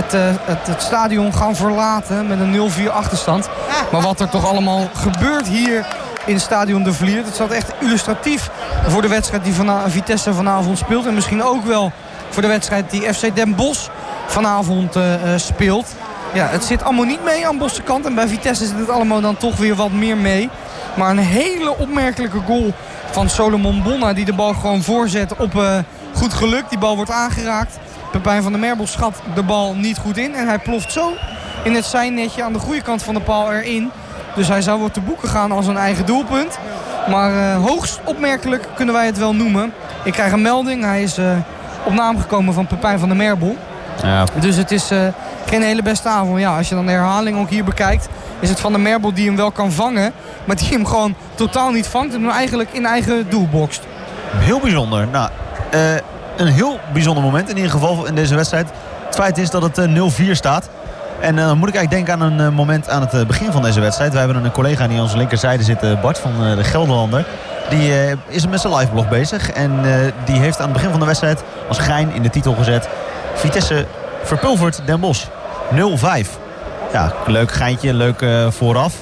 het stadion gaan verlaten met een 0-4 achterstand. Maar wat er toch allemaal gebeurt hier in het stadion De Vliert. Het staat echt illustratief voor de wedstrijd die Vitesse vanavond speelt. En misschien ook wel voor de wedstrijd die FC Den Bosch vanavond speelt. Ja, het zit allemaal niet mee aan Bosse kant. En bij Vitesse zit het allemaal dan toch weer wat meer mee. Maar een hele opmerkelijke goal van Solomon Bonna. Die de bal gewoon voorzet op goed geluk. Die bal wordt aangeraakt. Pepijn van der Merbel schat de bal niet goed in. En hij ploft zo in het zijnetje aan de goede kant van de paal erin. Dus hij zou wel te boeken gaan als een eigen doelpunt. Maar hoogst opmerkelijk kunnen wij het wel noemen. Ik krijg een melding. Hij is op naam gekomen van Pepijn van der Merbel. Ja. Dus het is geen hele beste avond. Ja, als je dan de herhaling ook hier bekijkt, is het Van der Merbel die hem wel kan vangen. Maar die hem gewoon totaal niet vangt. En hem eigenlijk in eigen doel bokst. Heel bijzonder. Nou, een heel bijzonder moment in ieder geval in deze wedstrijd. Het feit is dat het 0-4 staat. En dan moet ik eigenlijk denken aan een moment aan het begin van deze wedstrijd. Wij hebben een collega die aan onze linkerzijde zit, Bart van de Gelderlander. Die is met zijn liveblog bezig. En die heeft aan het begin van de wedstrijd als gein in de titel gezet: Vitesse verpulvert Den Bosch. 0-5. Ja, leuk geintje, leuk vooraf.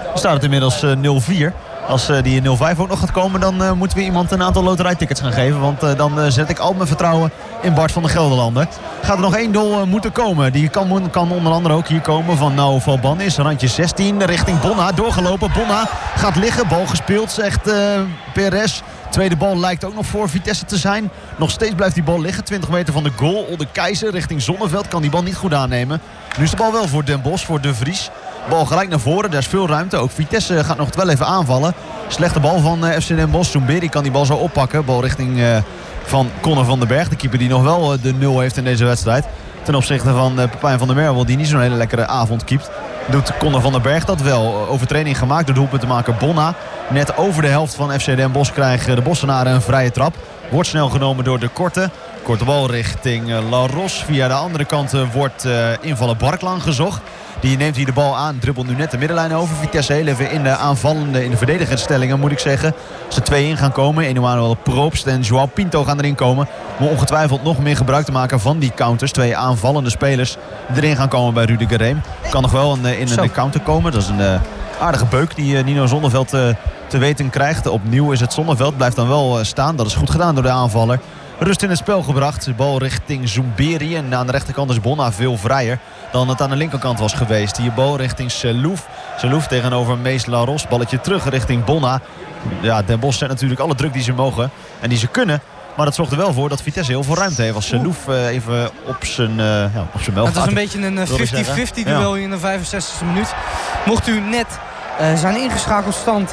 Dan staat het inmiddels 0-4. Als die 0-5 ook nog gaat komen, dan moeten we iemand een aantal loterijtickets gaan geven. Want dan zet ik al mijn vertrouwen in Bart van der Gelderlander. Gaat er nog 1 doel moeten komen. Die kan onder andere ook hier komen van Nao Valbanis. Randje 16 richting Bonna. Doorgelopen. Bonna gaat liggen. Bal gespeeld, zegt Perez. Tweede bal lijkt ook nog voor Vitesse te zijn. Nog steeds blijft die bal liggen. 20 meter van de goal. Olde Keizer richting Zonneveld. Kan die bal niet goed aannemen. Nu is de bal wel voor Den Bosch, voor De Vries. Bal gelijk naar voren, daar is veel ruimte. Ook Vitesse gaat nog wel even aanvallen. Slechte bal van FC Den Bosch. Zomberi kan die bal zo oppakken. Bal richting van Conor van den Berg. De keeper die nog wel de 0 heeft in deze wedstrijd. Ten opzichte van Pepijn van der Merwel, die niet zo'n hele lekkere avond keept. Doet Conor van den Berg dat wel. Overtreding gemaakt door doelpuntenmaker Bonna. Net over de helft van FC Den Bosch krijgen de Bossenaren een vrije trap. Wordt snel genomen door de Korte. Korte bal richting Laros. Via de andere kant wordt invallen Barklaan gezocht. Die neemt hier de bal aan, dribbelt nu net de middenlijn over. Vitesse heel even in de verdedigingsstellingen, moet ik zeggen. Als er 2 in gaan komen, Emanuel Probst en Joao Pinto gaan erin komen. Om ongetwijfeld nog meer gebruik te maken van die counters. 2 aanvallende spelers erin gaan komen bij Rudiger Reem. Kan nog wel in een counter komen. Dat is een aardige beuk die Nino Zonneveld te weten krijgt. Opnieuw is het Zonneveld, blijft dan wel staan. Dat is goed gedaan door de aanvaller. Rust in het spel gebracht. De bal richting Zomberi. En aan de rechterkant is Bonna veel vrijer dan het aan de linkerkant was geweest. Hier bal richting Selouf. Selouf tegenover Mees Laros. Balletje terug richting Bonna. Ja, Den Bosch zet natuurlijk alle druk die ze mogen. En die ze kunnen. Maar dat zorgt er wel voor dat Vitesse heel veel ruimte heeft. Als Selouf even op zijn bel gaat. Het is een beetje een 50-50 duel in de 65e minuut. Mocht u net zijn ingeschakeld stand 0-4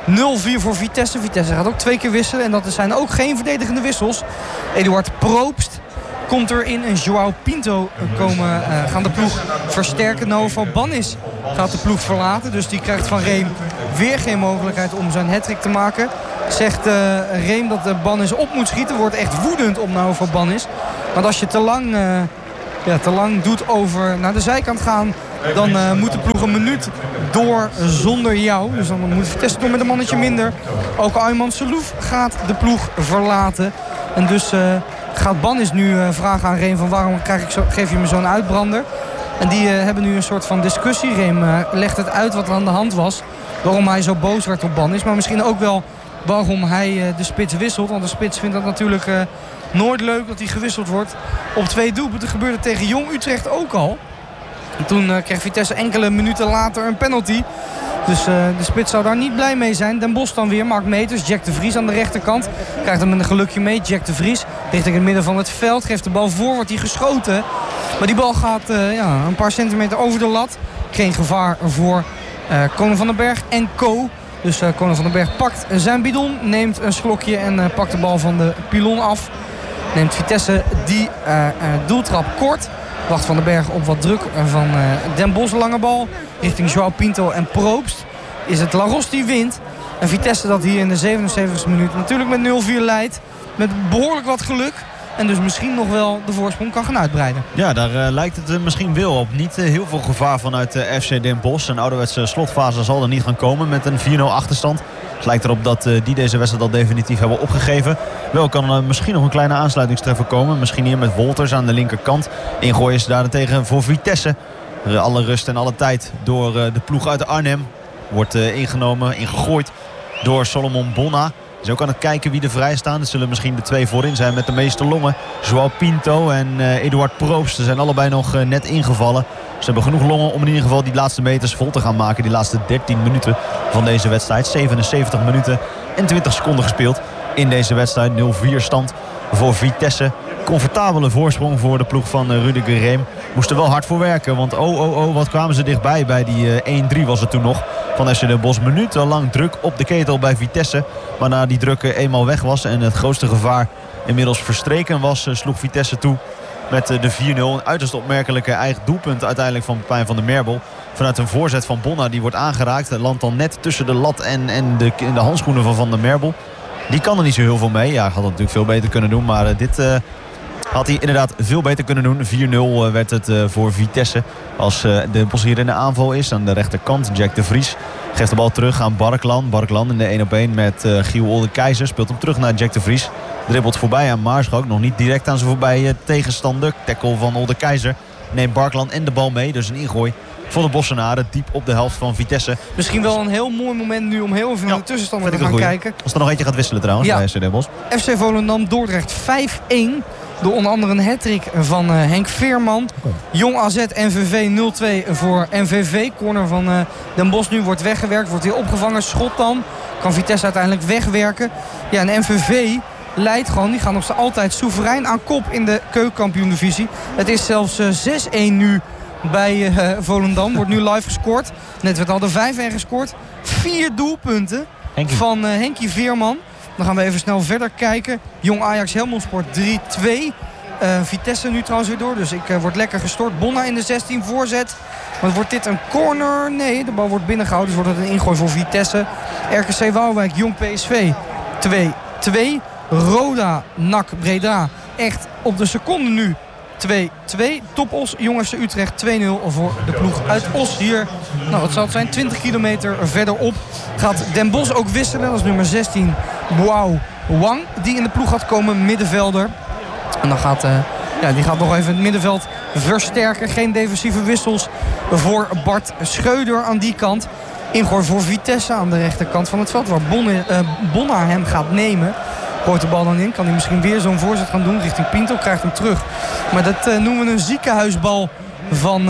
voor Vitesse. Vitesse gaat ook 2 keer wisselen. En dat zijn ook geen verdedigende wissels. Eduard Probst komt erin en Joao Pinto gaan de ploeg versterken. Nao Valbanis gaat de ploeg verlaten. Dus die krijgt van Reem weer geen mogelijkheid om zijn hattrick te maken. Zegt Reem dat de Banis op moet schieten. Wordt echt woedend op Nao Valbanis. Want als je te lang doet over naar de zijkant gaan, dan moet de ploeg een minuut door zonder jou. Dus dan moet Vitesse door met een mannetje minder. Ook Ayman Selouf gaat de ploeg verlaten. En dus gaat Banis nu vragen aan Reem van waarom geef je me zo'n uitbrander. En die hebben nu een soort van discussie. Reem legt het uit wat er aan de hand was. Waarom hij zo boos werd op Banis. Maar misschien ook wel waarom hij de spits wisselt. Want de spits vindt dat natuurlijk nooit leuk dat hij gewisseld wordt. Op 2 doelpunten gebeurde tegen Jong Utrecht ook al. En toen kreeg Vitesse enkele minuten later een penalty. Dus de spits zou daar niet blij mee zijn. Den Bosch dan weer, Mark Meters, Jack de Vries aan de rechterkant. Krijgt hem met een gelukje mee, Jack de Vries. Richting het midden van het veld, geeft de bal voor, wordt hij geschoten. Maar die bal gaat een paar centimeter over de lat. Geen gevaar voor Conor van den Berg en co. Dus Conor van den Berg pakt zijn bidon, neemt een slokje en pakt de bal van de pilon af. Neemt Vitesse die doeltrap kort. Wacht Van den Berg op wat druk van Den Bosch. Lange bal richting Joao Pinto en Probst. Is het Laros die wint. En Vitesse dat hier in de 77e minuut natuurlijk met 0-4 leidt. Met behoorlijk wat geluk. En dus misschien nog wel de voorsprong kan gaan uitbreiden. Ja, daar lijkt het misschien wel op. Niet heel veel gevaar vanuit FC Den Bosch. Een ouderwetse slotfase zal er niet gaan komen met een 4-0 achterstand. Het lijkt erop dat die deze wedstrijd al definitief hebben opgegeven. Wel kan er misschien nog een kleine aansluitingstreffer komen. Misschien hier met Wolters aan de linkerkant. Ingooien is daarentegen voor Vitesse. Alle rust en alle tijd door de ploeg uit Arnhem. Wordt ingegooid door Solomon Bonna. Is ook aan het kijken wie er vrij staan. Er zullen misschien de 2 voorin zijn met de meeste longen. Joao Pinto en Eduard Probst. Ze zijn allebei nog net ingevallen. Ze hebben genoeg longen om in ieder geval die laatste meters vol te gaan maken. Die laatste 13 minuten van deze wedstrijd. 77 minuten en 20 seconden gespeeld in deze wedstrijd. 0-4 stand voor Vitesse. Comfortabele voorsprong voor de ploeg van Rudiger Reem. Moesten wel hard voor werken. Want wat kwamen ze dichtbij. Bij die 1-3 was het toen nog. Van FC Den Bosch minutenlang druk op de ketel bij Vitesse. Waarna die druk eenmaal weg was. En het grootste gevaar inmiddels verstreken was. Sloeg Vitesse toe met de 4-0. Een uiterst opmerkelijke eigen doelpunt uiteindelijk van Pepijn van der Merwel. Vanuit een voorzet van Bonna. Die wordt aangeraakt. Het landt dan net tussen de lat en de handschoenen van Van der Merwel. Die kan er niet zo heel veel mee. Ja, had het natuurlijk veel beter kunnen doen. Maar dit had hij inderdaad veel beter kunnen doen. 4-0 werd het voor Vitesse. Als de Bosch hier in de aanval is. Aan de rechterkant Jack de Vries geeft de bal terug aan Barklaan. Barklaan in de 1-op-1 met Giel Olde Keizer. Speelt hem terug naar Jack de Vries. Dribbelt voorbij aan Maarschalk. Nog niet direct aan zijn voorbij tegenstander. Tackle van Olde Keizer. Neemt Barklaan en de bal mee. Dus een ingooi van de Bossenaren. Diep op de helft van Vitesse. Misschien wel een heel mooi moment nu om heel even naar de tussenstanden te gaan kijken. Als er nog eentje gaat wisselen trouwens bij FC Den Bosch. FC Volendam Dordrecht 5-1. Door onder andere een hattrick van Henk Veerman. Jong AZ NVV 0-2 voor NVV. Corner van Den Bosch nu wordt weggewerkt. Wordt weer opgevangen. Schot dan. Kan Vitesse uiteindelijk wegwerken. Ja, en NVV leidt gewoon. Die gaan nog altijd soeverein aan kop in de keukenkampioen-divisie. Het is zelfs 6-1 nu bij Volendam. Wordt nu live gescoord. Net werd al de 5-1 gescoord. 4 doelpunten van Henkie Veerman. Dan gaan we even snel verder kijken. Jong Ajax Helmond Sport 3-2. Vitesse nu trouwens weer door. Dus ik word lekker gestort. Bonna in de 16 voorzet. Maar wordt dit een corner? Nee, de bal wordt binnengehouden. Dus wordt het een ingooi voor Vitesse. RKC Waalwijk Jong PSV 2-2. Roda NAC Breda. Echt op de seconde nu 2-2. Top Os Jong FC Utrecht 2-0 voor de ploeg uit Os. Hier, nou wat zal het zijn, 20 kilometer verderop gaat Den Bosch ook wisselen. Dat is nummer 16 Boao Wang die in de ploeg gaat komen, middenvelder. En dan gaat die gaat nog even het middenveld versterken. Geen defensieve wissels voor Bart Schreuder aan die kant. Ingooi voor Vitesse aan de rechterkant van het veld waar Bonna hem gaat nemen. Gooit de bal dan in. Kan hij misschien weer zo'n voorzet gaan doen richting Pinto. Krijgt hem terug. Maar dat noemen we een ziekenhuisbal van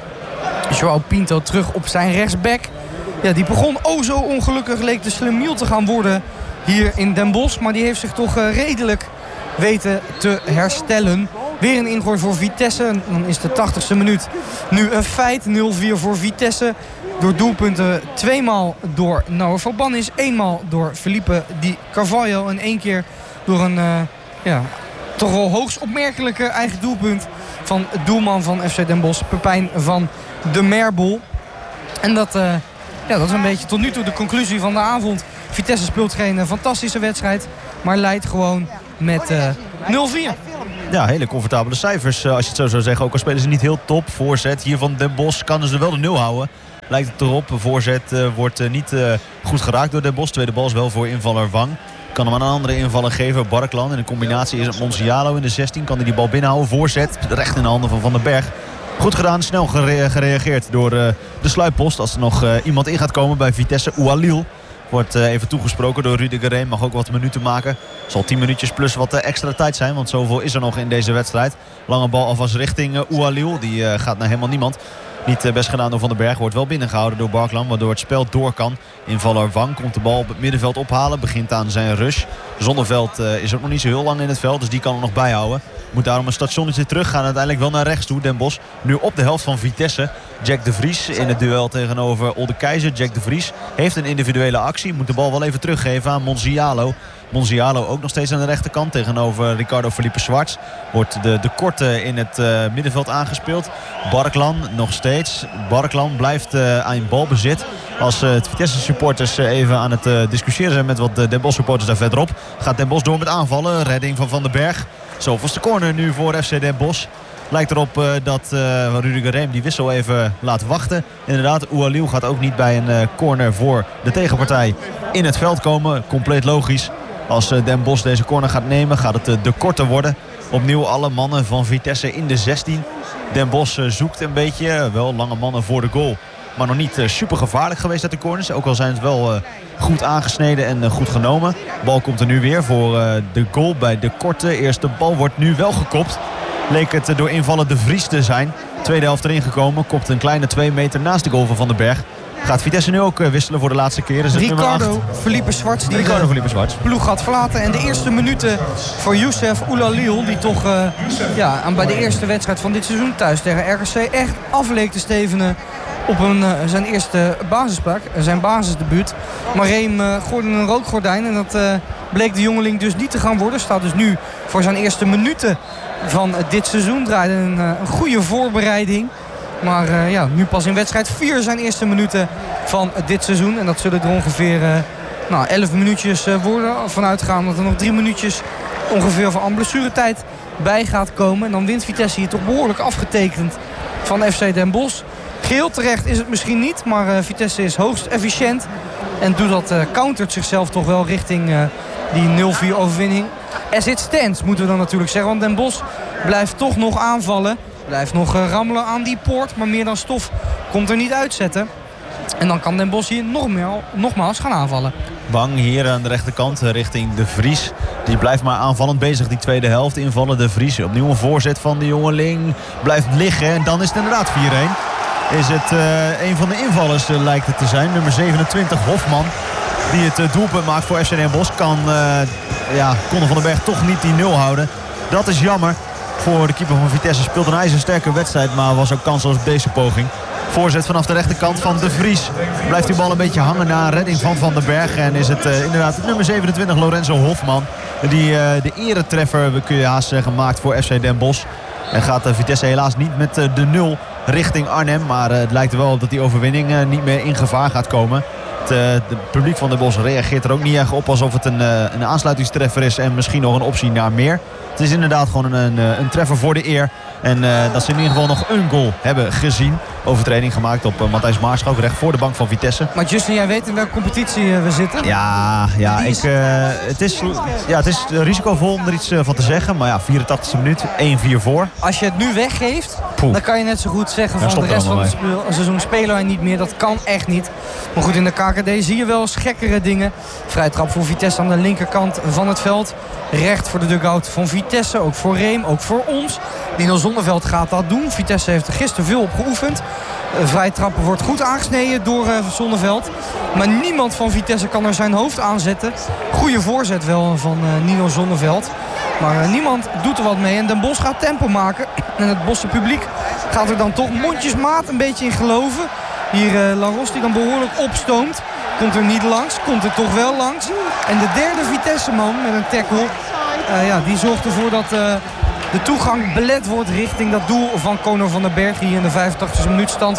Joao Pinto terug op zijn rechtsback. Ja, die begon zo ongelukkig. Leek de Slemiel te gaan worden hier in Den Bosch. Maar die heeft zich toch redelijk weten te herstellen. Weer een ingooi voor Vitesse. En dan is de 80ste minuut nu een feit. 0-4 voor Vitesse. Door doelpunten 2 maal door Noah Fabanis, 1 maal door Felipe Di Carvalho en 1 keer door een toch wel hoogst opmerkelijke eigen doelpunt van het doelman van FC Den Bosch, Pepijn van de Merbel. En dat is een beetje tot nu toe de conclusie van de avond. Vitesse speelt geen fantastische wedstrijd, maar leidt gewoon met 0-4. Ja, hele comfortabele cijfers als je het zo zou zeggen. Ook al spelen ze niet heel top. Voorzet hier van Den Bosch kan ze wel de 0 houden. Lijkt het erop. Voorzet wordt niet goed geraakt door Den Bosch. Tweede bal is wel voor invaller Wang. Kan hem aan een andere invaller geven. Barkland. In de combinatie is het Monsialo in de 16. Kan hij die bal binnenhouden. Voorzet. Recht in de handen van Van den Berg. Goed gedaan. Snel gereageerd door de sluitpost. Als er nog iemand in gaat komen bij Vitesse. Oualil. Wordt even toegesproken door Rudiger Reem. Mag ook wat minuten maken. Zal 10 minuutjes plus wat extra tijd zijn. Want zoveel is er nog in deze wedstrijd. Lange bal alvast richting Oualil. Die gaat naar helemaal niemand. Niet best gedaan door Van den Berg. Wordt wel binnengehouden door Barkland. Waardoor het spel door kan. Invaller Wang komt de bal op het middenveld ophalen. Begint aan zijn rush. Zonneveld is ook nog niet zo heel lang in het veld. Dus die kan er nog bijhouden. Moet daarom een stationnetje terug gaan. Uiteindelijk wel naar rechts toe. Den Bosch nu op de helft van Vitesse. Jack de Vries in het duel tegenover Olde Keizer. Jack de Vries heeft een individuele actie. Moet de bal wel even teruggeven aan Monsialo. Monsialo ook nog steeds aan de rechterkant tegenover Ricardo Felipe Schwartz. Wordt de korte in het middenveld aangespeeld. Barkland nog steeds. Barkland blijft aan balbezit. Als het Vitesse supporters even aan het discussiëren zijn met wat Den Bosch supporters daar verderop. Gaat Den Bosch door met aanvallen. Redding van Van den Berg. Zoveelste corner nu voor FC Den Bosch. Lijkt erop dat Rudiger Reem die wissel even laat wachten. Inderdaad, Oualil gaat ook niet bij een corner voor de tegenpartij in het veld komen. Compleet logisch. Als Den Bosch deze corner gaat nemen, gaat het de korte worden. Opnieuw alle mannen van Vitesse in de 16. Den Bosch zoekt een beetje. Wel lange mannen voor de goal. Maar nog niet super gevaarlijk geweest uit de corners. Ook al zijn het wel goed aangesneden en goed genomen. Bal komt er nu weer voor de goal bij de korte. Eerste bal wordt nu wel gekopt. Leek het door invallen de Vries te zijn. Tweede helft erin gekomen. Kopt een kleine 2 meter naast de goal van Van den Berg. Gaat Vitesse nu ook wisselen voor de laatste keer. Is het Ricardo Felipe Schwartz die de ploeg gaat verlaten. En de eerste minuten voor Youssef Oulalil. Die toch bij de eerste wedstrijd van dit seizoen thuis tegen RKC echt af leek te stevenen op zijn eerste basisplek. Zijn basisdebuut. Maar Reem gooide een rookgordijn. En dat bleek de jongeling dus niet te gaan worden. Staat dus nu voor zijn eerste minuten van dit seizoen. Draaide een goede voorbereiding. Maar nu pas in wedstrijd 4 zijn eerste minuten van dit seizoen. En dat zullen er ongeveer 11 minuutjes worden. Vanuit gaan dat er nog 3 minuutjes ongeveer van blessuretijd bij gaat komen. En dan wint Vitesse hier toch behoorlijk afgetekend van FC Den Bosch. Geheel terecht is het misschien niet. Maar Vitesse is hoogst efficiënt. En countert zichzelf toch wel richting die 0-4 overwinning. As it stands moeten we dan natuurlijk zeggen. Want Den Bosch blijft toch nog aanvallen. Blijft nog rammelen aan die poort. Maar meer dan stof komt er niet uitzetten. En dan kan Den Bosch hier nogmaals gaan aanvallen. Wang hier aan de rechterkant richting De Vries. Die blijft maar aanvallend bezig die tweede helft. Invallen De Vries. Opnieuw een voorzet van de jongeling. Blijft liggen en dan is het inderdaad 4-1. Is het een van de invallers lijkt het te zijn. Nummer 27 Hofman. Die het doelpunt maakt voor FC Den Bosch. Kan Conor van den Berg toch niet die 0 houden. Dat is jammer. Voor de keeper van Vitesse speelt een ijzersterke wedstrijd. Maar was ook kansloos op deze poging. Voorzet vanaf de rechterkant van De Vries. Blijft die bal een beetje hangen na een redding van Van den Berg. En is het inderdaad nummer 27 Lorenzo Hofman. Die de eretreffer, kun je haast zeggen, maakt voor FC Den Bosch. En gaat Vitesse helaas niet met de 0 richting Arnhem. Maar het lijkt er wel op dat die overwinning niet meer in gevaar gaat komen. Het publiek van Den Bosch reageert er ook niet erg op alsof het een aansluitingstreffer is. En misschien nog een optie naar meer. Het is inderdaad gewoon een treffer voor de eer. En dat ze in ieder geval nog een goal hebben gezien. Overtreding gemaakt op Matthijs Maarschalk, recht voor de bank van Vitesse. Maar Justin, jij weet in welke competitie we zitten? Het is risicovol om er iets van te zeggen. Maar ja, 84e minuut, 1-4 voor. Als je het nu weggeeft, dan kan je net zo goed zeggen van de rest van het seizoen spelen wij niet meer. Dat kan echt niet. Maar goed, in de KKD zie je wel eens gekkere dingen. Vrije trap voor Vitesse aan de linkerkant van het veld. Recht voor de dugout van Vitesse, ook voor Reem, ook voor ons. Nino Zonneveld gaat dat doen. Vitesse heeft er gisteren veel op geoefend. Vrije trappen wordt goed aangesneden door Zonneveld. Maar niemand van Vitesse kan er zijn hoofd aanzetten. Goede voorzet wel van Nino Zonneveld. Maar niemand doet er wat mee. En Den Bosch gaat tempo maken. En het Bosse publiek gaat er dan toch mondjesmaat een beetje in geloven. Hier Laros die dan behoorlijk opstoomt. Komt er niet langs, komt er toch wel langs. En de derde Vitesse-man met een tackle. Die zorgt ervoor dat de toegang belet wordt richting dat doel van Conor van den Berg. Hier in de 85e minuut stand 1-4.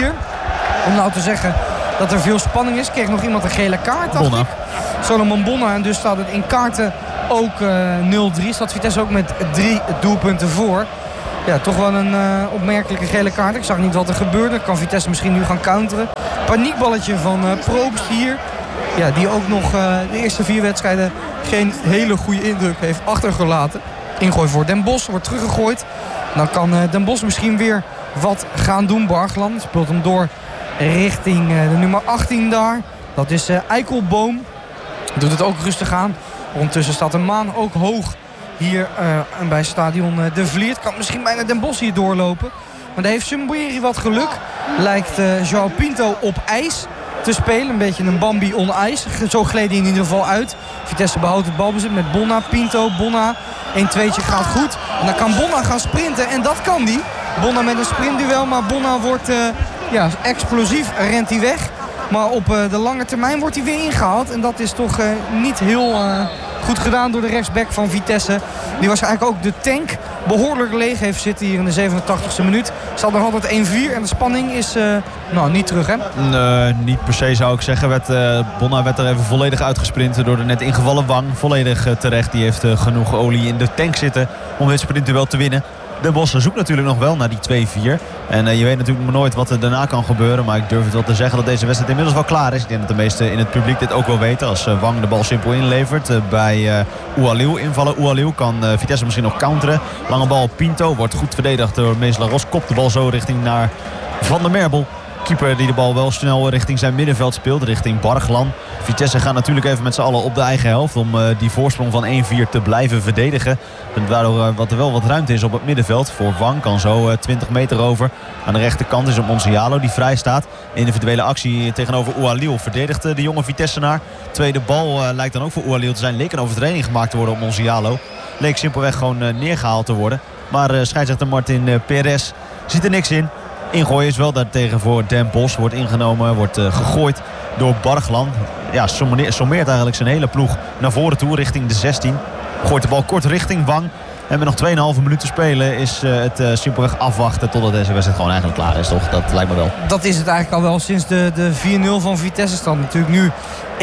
Om nou te zeggen dat er veel spanning is. Kreeg nog iemand een gele kaart, dacht ik. Solomon Bonna. En dus staat het in kaarten ook 0-3. Staat Vitesse ook met 3 doelpunten voor. Ja, toch wel een opmerkelijke gele kaart. Ik zag niet wat er gebeurde. Kan Vitesse misschien nu gaan counteren. Paniekballetje van Probst hier. Ja, die ook nog de eerste 4 wedstrijden geen hele goede indruk heeft achtergelaten. Ingooi voor Den Bosch, wordt teruggegooid. Dan kan Den Bosch misschien weer wat gaan doen. Bargland speelt hem door richting de nummer 18 daar. Dat is Eikelboom. Doet het ook rustig aan. Ondertussen staat de maan ook hoog hier bij stadion De Vliert. Kan misschien bijna Den Bosch hier doorlopen. Maar daar heeft Sumbueri wat geluk. Lijkt João Pinto op ijs te spelen. Een beetje een Bambi on ijs. Zo gleed hij in ieder geval uit. Vitesse behoudt het balbezit met Bonna. Pinto, Bonna. 1-2'tje gaat goed. En dan kan Bonna gaan sprinten. En dat kan die. Bonna met een sprintduel. Maar Bonna wordt explosief. Rent hij weg. Maar op de lange termijn wordt hij weer ingehaald. En dat is toch niet heel goed gedaan door de rechtsback van Vitesse. Die waarschijnlijk ook de tank behoorlijk leeg heeft zitten hier in de 87e minuut. Staat nog altijd 1-4 en de spanning is niet terug, hè? Niet per se zou ik zeggen. Bonna werd er even volledig uitgesprint door de net ingevallen Wang. Volledig terecht. Die heeft genoeg olie in de tank zitten om dit sprintduel te winnen. Den Bosch zoekt natuurlijk nog wel naar die 2-4. En je weet natuurlijk maar nooit wat er daarna kan gebeuren. Maar ik durf het wel te zeggen dat deze wedstrijd inmiddels wel klaar is. Ik denk dat de meesten in het publiek dit ook wel weten. Als Wang de bal simpel inlevert bij Oualiou invallen. Oualiou kan Vitesse misschien nog counteren. Lange bal Pinto wordt goed verdedigd door Mees Laros. Kopt de bal zo richting naar Van der Merbel. Keeper die de bal wel snel richting zijn middenveld speelt. Richting Barglan. Vitesse gaat natuurlijk even met z'n allen op de eigen helft. Om die voorsprong van 1-4 te blijven verdedigen. Waardoor er wel wat ruimte is op het middenveld. Voor Wang kan zo 20 meter over. Aan de rechterkant is Monzialo die vrij staat. Individuele actie tegenover Oualiou. Verdedigt de jonge Vitessenaar. Tweede bal lijkt dan ook voor Oualiou te zijn. Leek een overtreding gemaakt te worden op Monzialo. Leek simpelweg gewoon neergehaald te worden. Maar scheidsrechter Martin Perez ziet er niks in. Ingooien is wel daartegen voor Den Bosch. Wordt ingenomen, wordt gegooid door Barglan. Ja, sommeert eigenlijk zijn hele ploeg naar voren toe richting de 16. Gooit de bal kort richting Wang. En met nog 2,5 minuten te spelen is het simpelweg afwachten totdat deze wedstrijd gewoon eigenlijk klaar is, toch? Dat lijkt me wel. Dat is het eigenlijk al wel sinds de 4-0 van Vitesse stand. Natuurlijk nu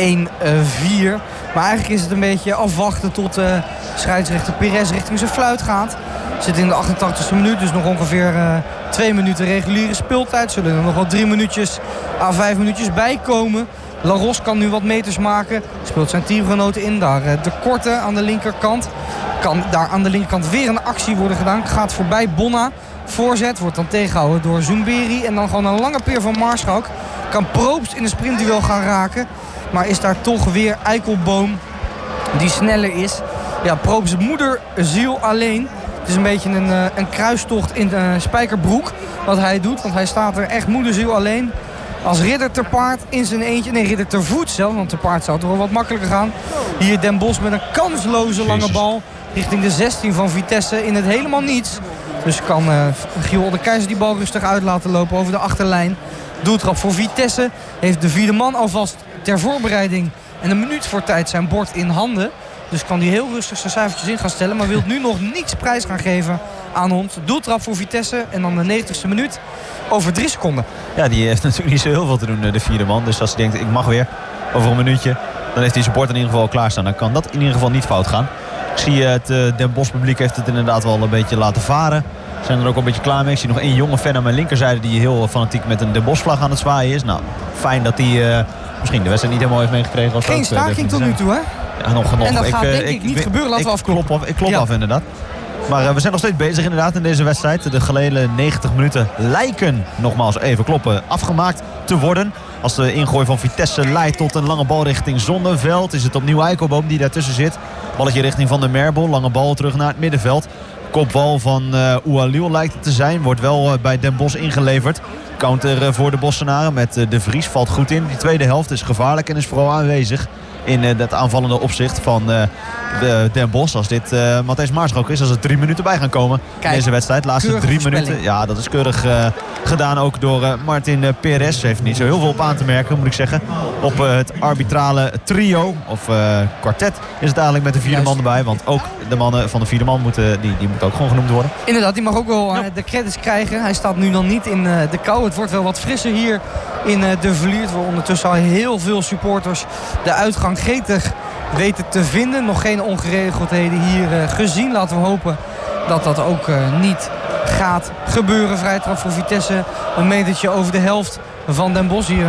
1-4. Maar eigenlijk is het een beetje afwachten tot scheidsrechter Perez richting zijn fluit gaat. Zit in de 88e minuut, dus nog ongeveer 2 minuten reguliere speeltijd. Zullen er nog wel 3 minuutjes à 5 minuutjes bij komen. Laros kan nu wat meters maken. Speelt zijn teamgenoten in. Daar de korte aan de linkerkant. Kan daar aan de linkerkant weer een actie worden gedaan. Gaat voorbij Bonna. Voorzet wordt dan tegengehouden door Zoumberi. En dan gewoon een lange peer van Maarschalk. Kan Probst in een sprintduel gaan raken. Maar is daar toch weer Eikelboom die sneller is. Ja, Probst's moeder ziel alleen. Het is een beetje een kruistocht in Spijkerbroek wat hij doet. Want hij staat er echt moederziel alleen. Als ridder ter paard in zijn eentje. Nee, ridder ter voet zelf. Want ter paard zou het toch wel wat makkelijker gaan. Hier Den Bosch met een kansloze lange bal. Richting de 16 van Vitesse in het helemaal niets. Dus kan Giel de Keizer die bal rustig uit laten lopen over de achterlijn. Doeltrap voor Vitesse. Heeft de vierde man alvast ter voorbereiding en een minuut voor tijd zijn bord in handen. Dus kan hij heel rustig zijn cijfertjes in gaan stellen. Maar wil nu nog niets prijs gaan geven aan ons. Doeltrap voor Vitesse en dan de 90ste minuut over 3 seconden. Ja, die heeft natuurlijk niet zo heel veel te doen, de vierde man. Dus als hij denkt, ik mag weer over een minuutje, dan heeft hij zijn bord in ieder geval klaarstaan. Dan kan dat in ieder geval niet fout gaan. Ik zie het Den Bosch publiek heeft het inderdaad wel een beetje laten varen. Zijn er ook al een beetje klaar mee. Ik zie nog 1 jonge fan aan mijn linkerzijde die heel fanatiek met een Den Bosch vlag aan het zwaaien is. Nou, fijn dat hij misschien de wedstrijd niet helemaal heeft meegekregen. Geen staking tot nu toe, hè? Ja, nog. En dat gaat denk ik niet gebeuren. Laten we afkloppen. Ik klop af inderdaad. Maar we zijn nog steeds bezig inderdaad in deze wedstrijd. De gehele 90 minuten lijken, nogmaals even kloppen, afgemaakt te worden. Als de ingooi van Vitesse leidt tot een lange bal richting Zonneveld, is het opnieuw Eikelboom die daartussen zit. Balletje richting Van der Merbel. Lange bal terug naar het middenveld. Kopbal van Oualil lijkt het te zijn. Wordt wel bij Den Bosch ingeleverd. Counter voor de Bossenaren met De Vries. Valt goed in. Die tweede helft is gevaarlijk en is vooral aanwezig in het aanvallende opzicht van Den Bosch. Als dit Matthijs Maarschalk is, als er 3 minuten bij gaan komen in deze wedstrijd. De laatste 3 minuten. Ja, dat is keurig gedaan ook door Martin Perez. Heeft niet zo heel veel op aan te merken, moet ik zeggen. Op het arbitrale trio, of kwartet, is het eigenlijk met de vierde man erbij. Want ook de mannen van de vierde man moeten ook gewoon genoemd worden. Inderdaad, die mag ook wel de credits krijgen. Hij staat nu dan niet in de kou. Het wordt wel wat frisser hier in De Vliert. Waar ondertussen al heel veel supporters de uitgang gretig weten te vinden. Nog geen ongeregeldheden hier gezien. Laten we hopen dat dat ook niet gaat gebeuren. Vrije trap voor Vitesse. Een metertje over de helft van Den Bosch hier.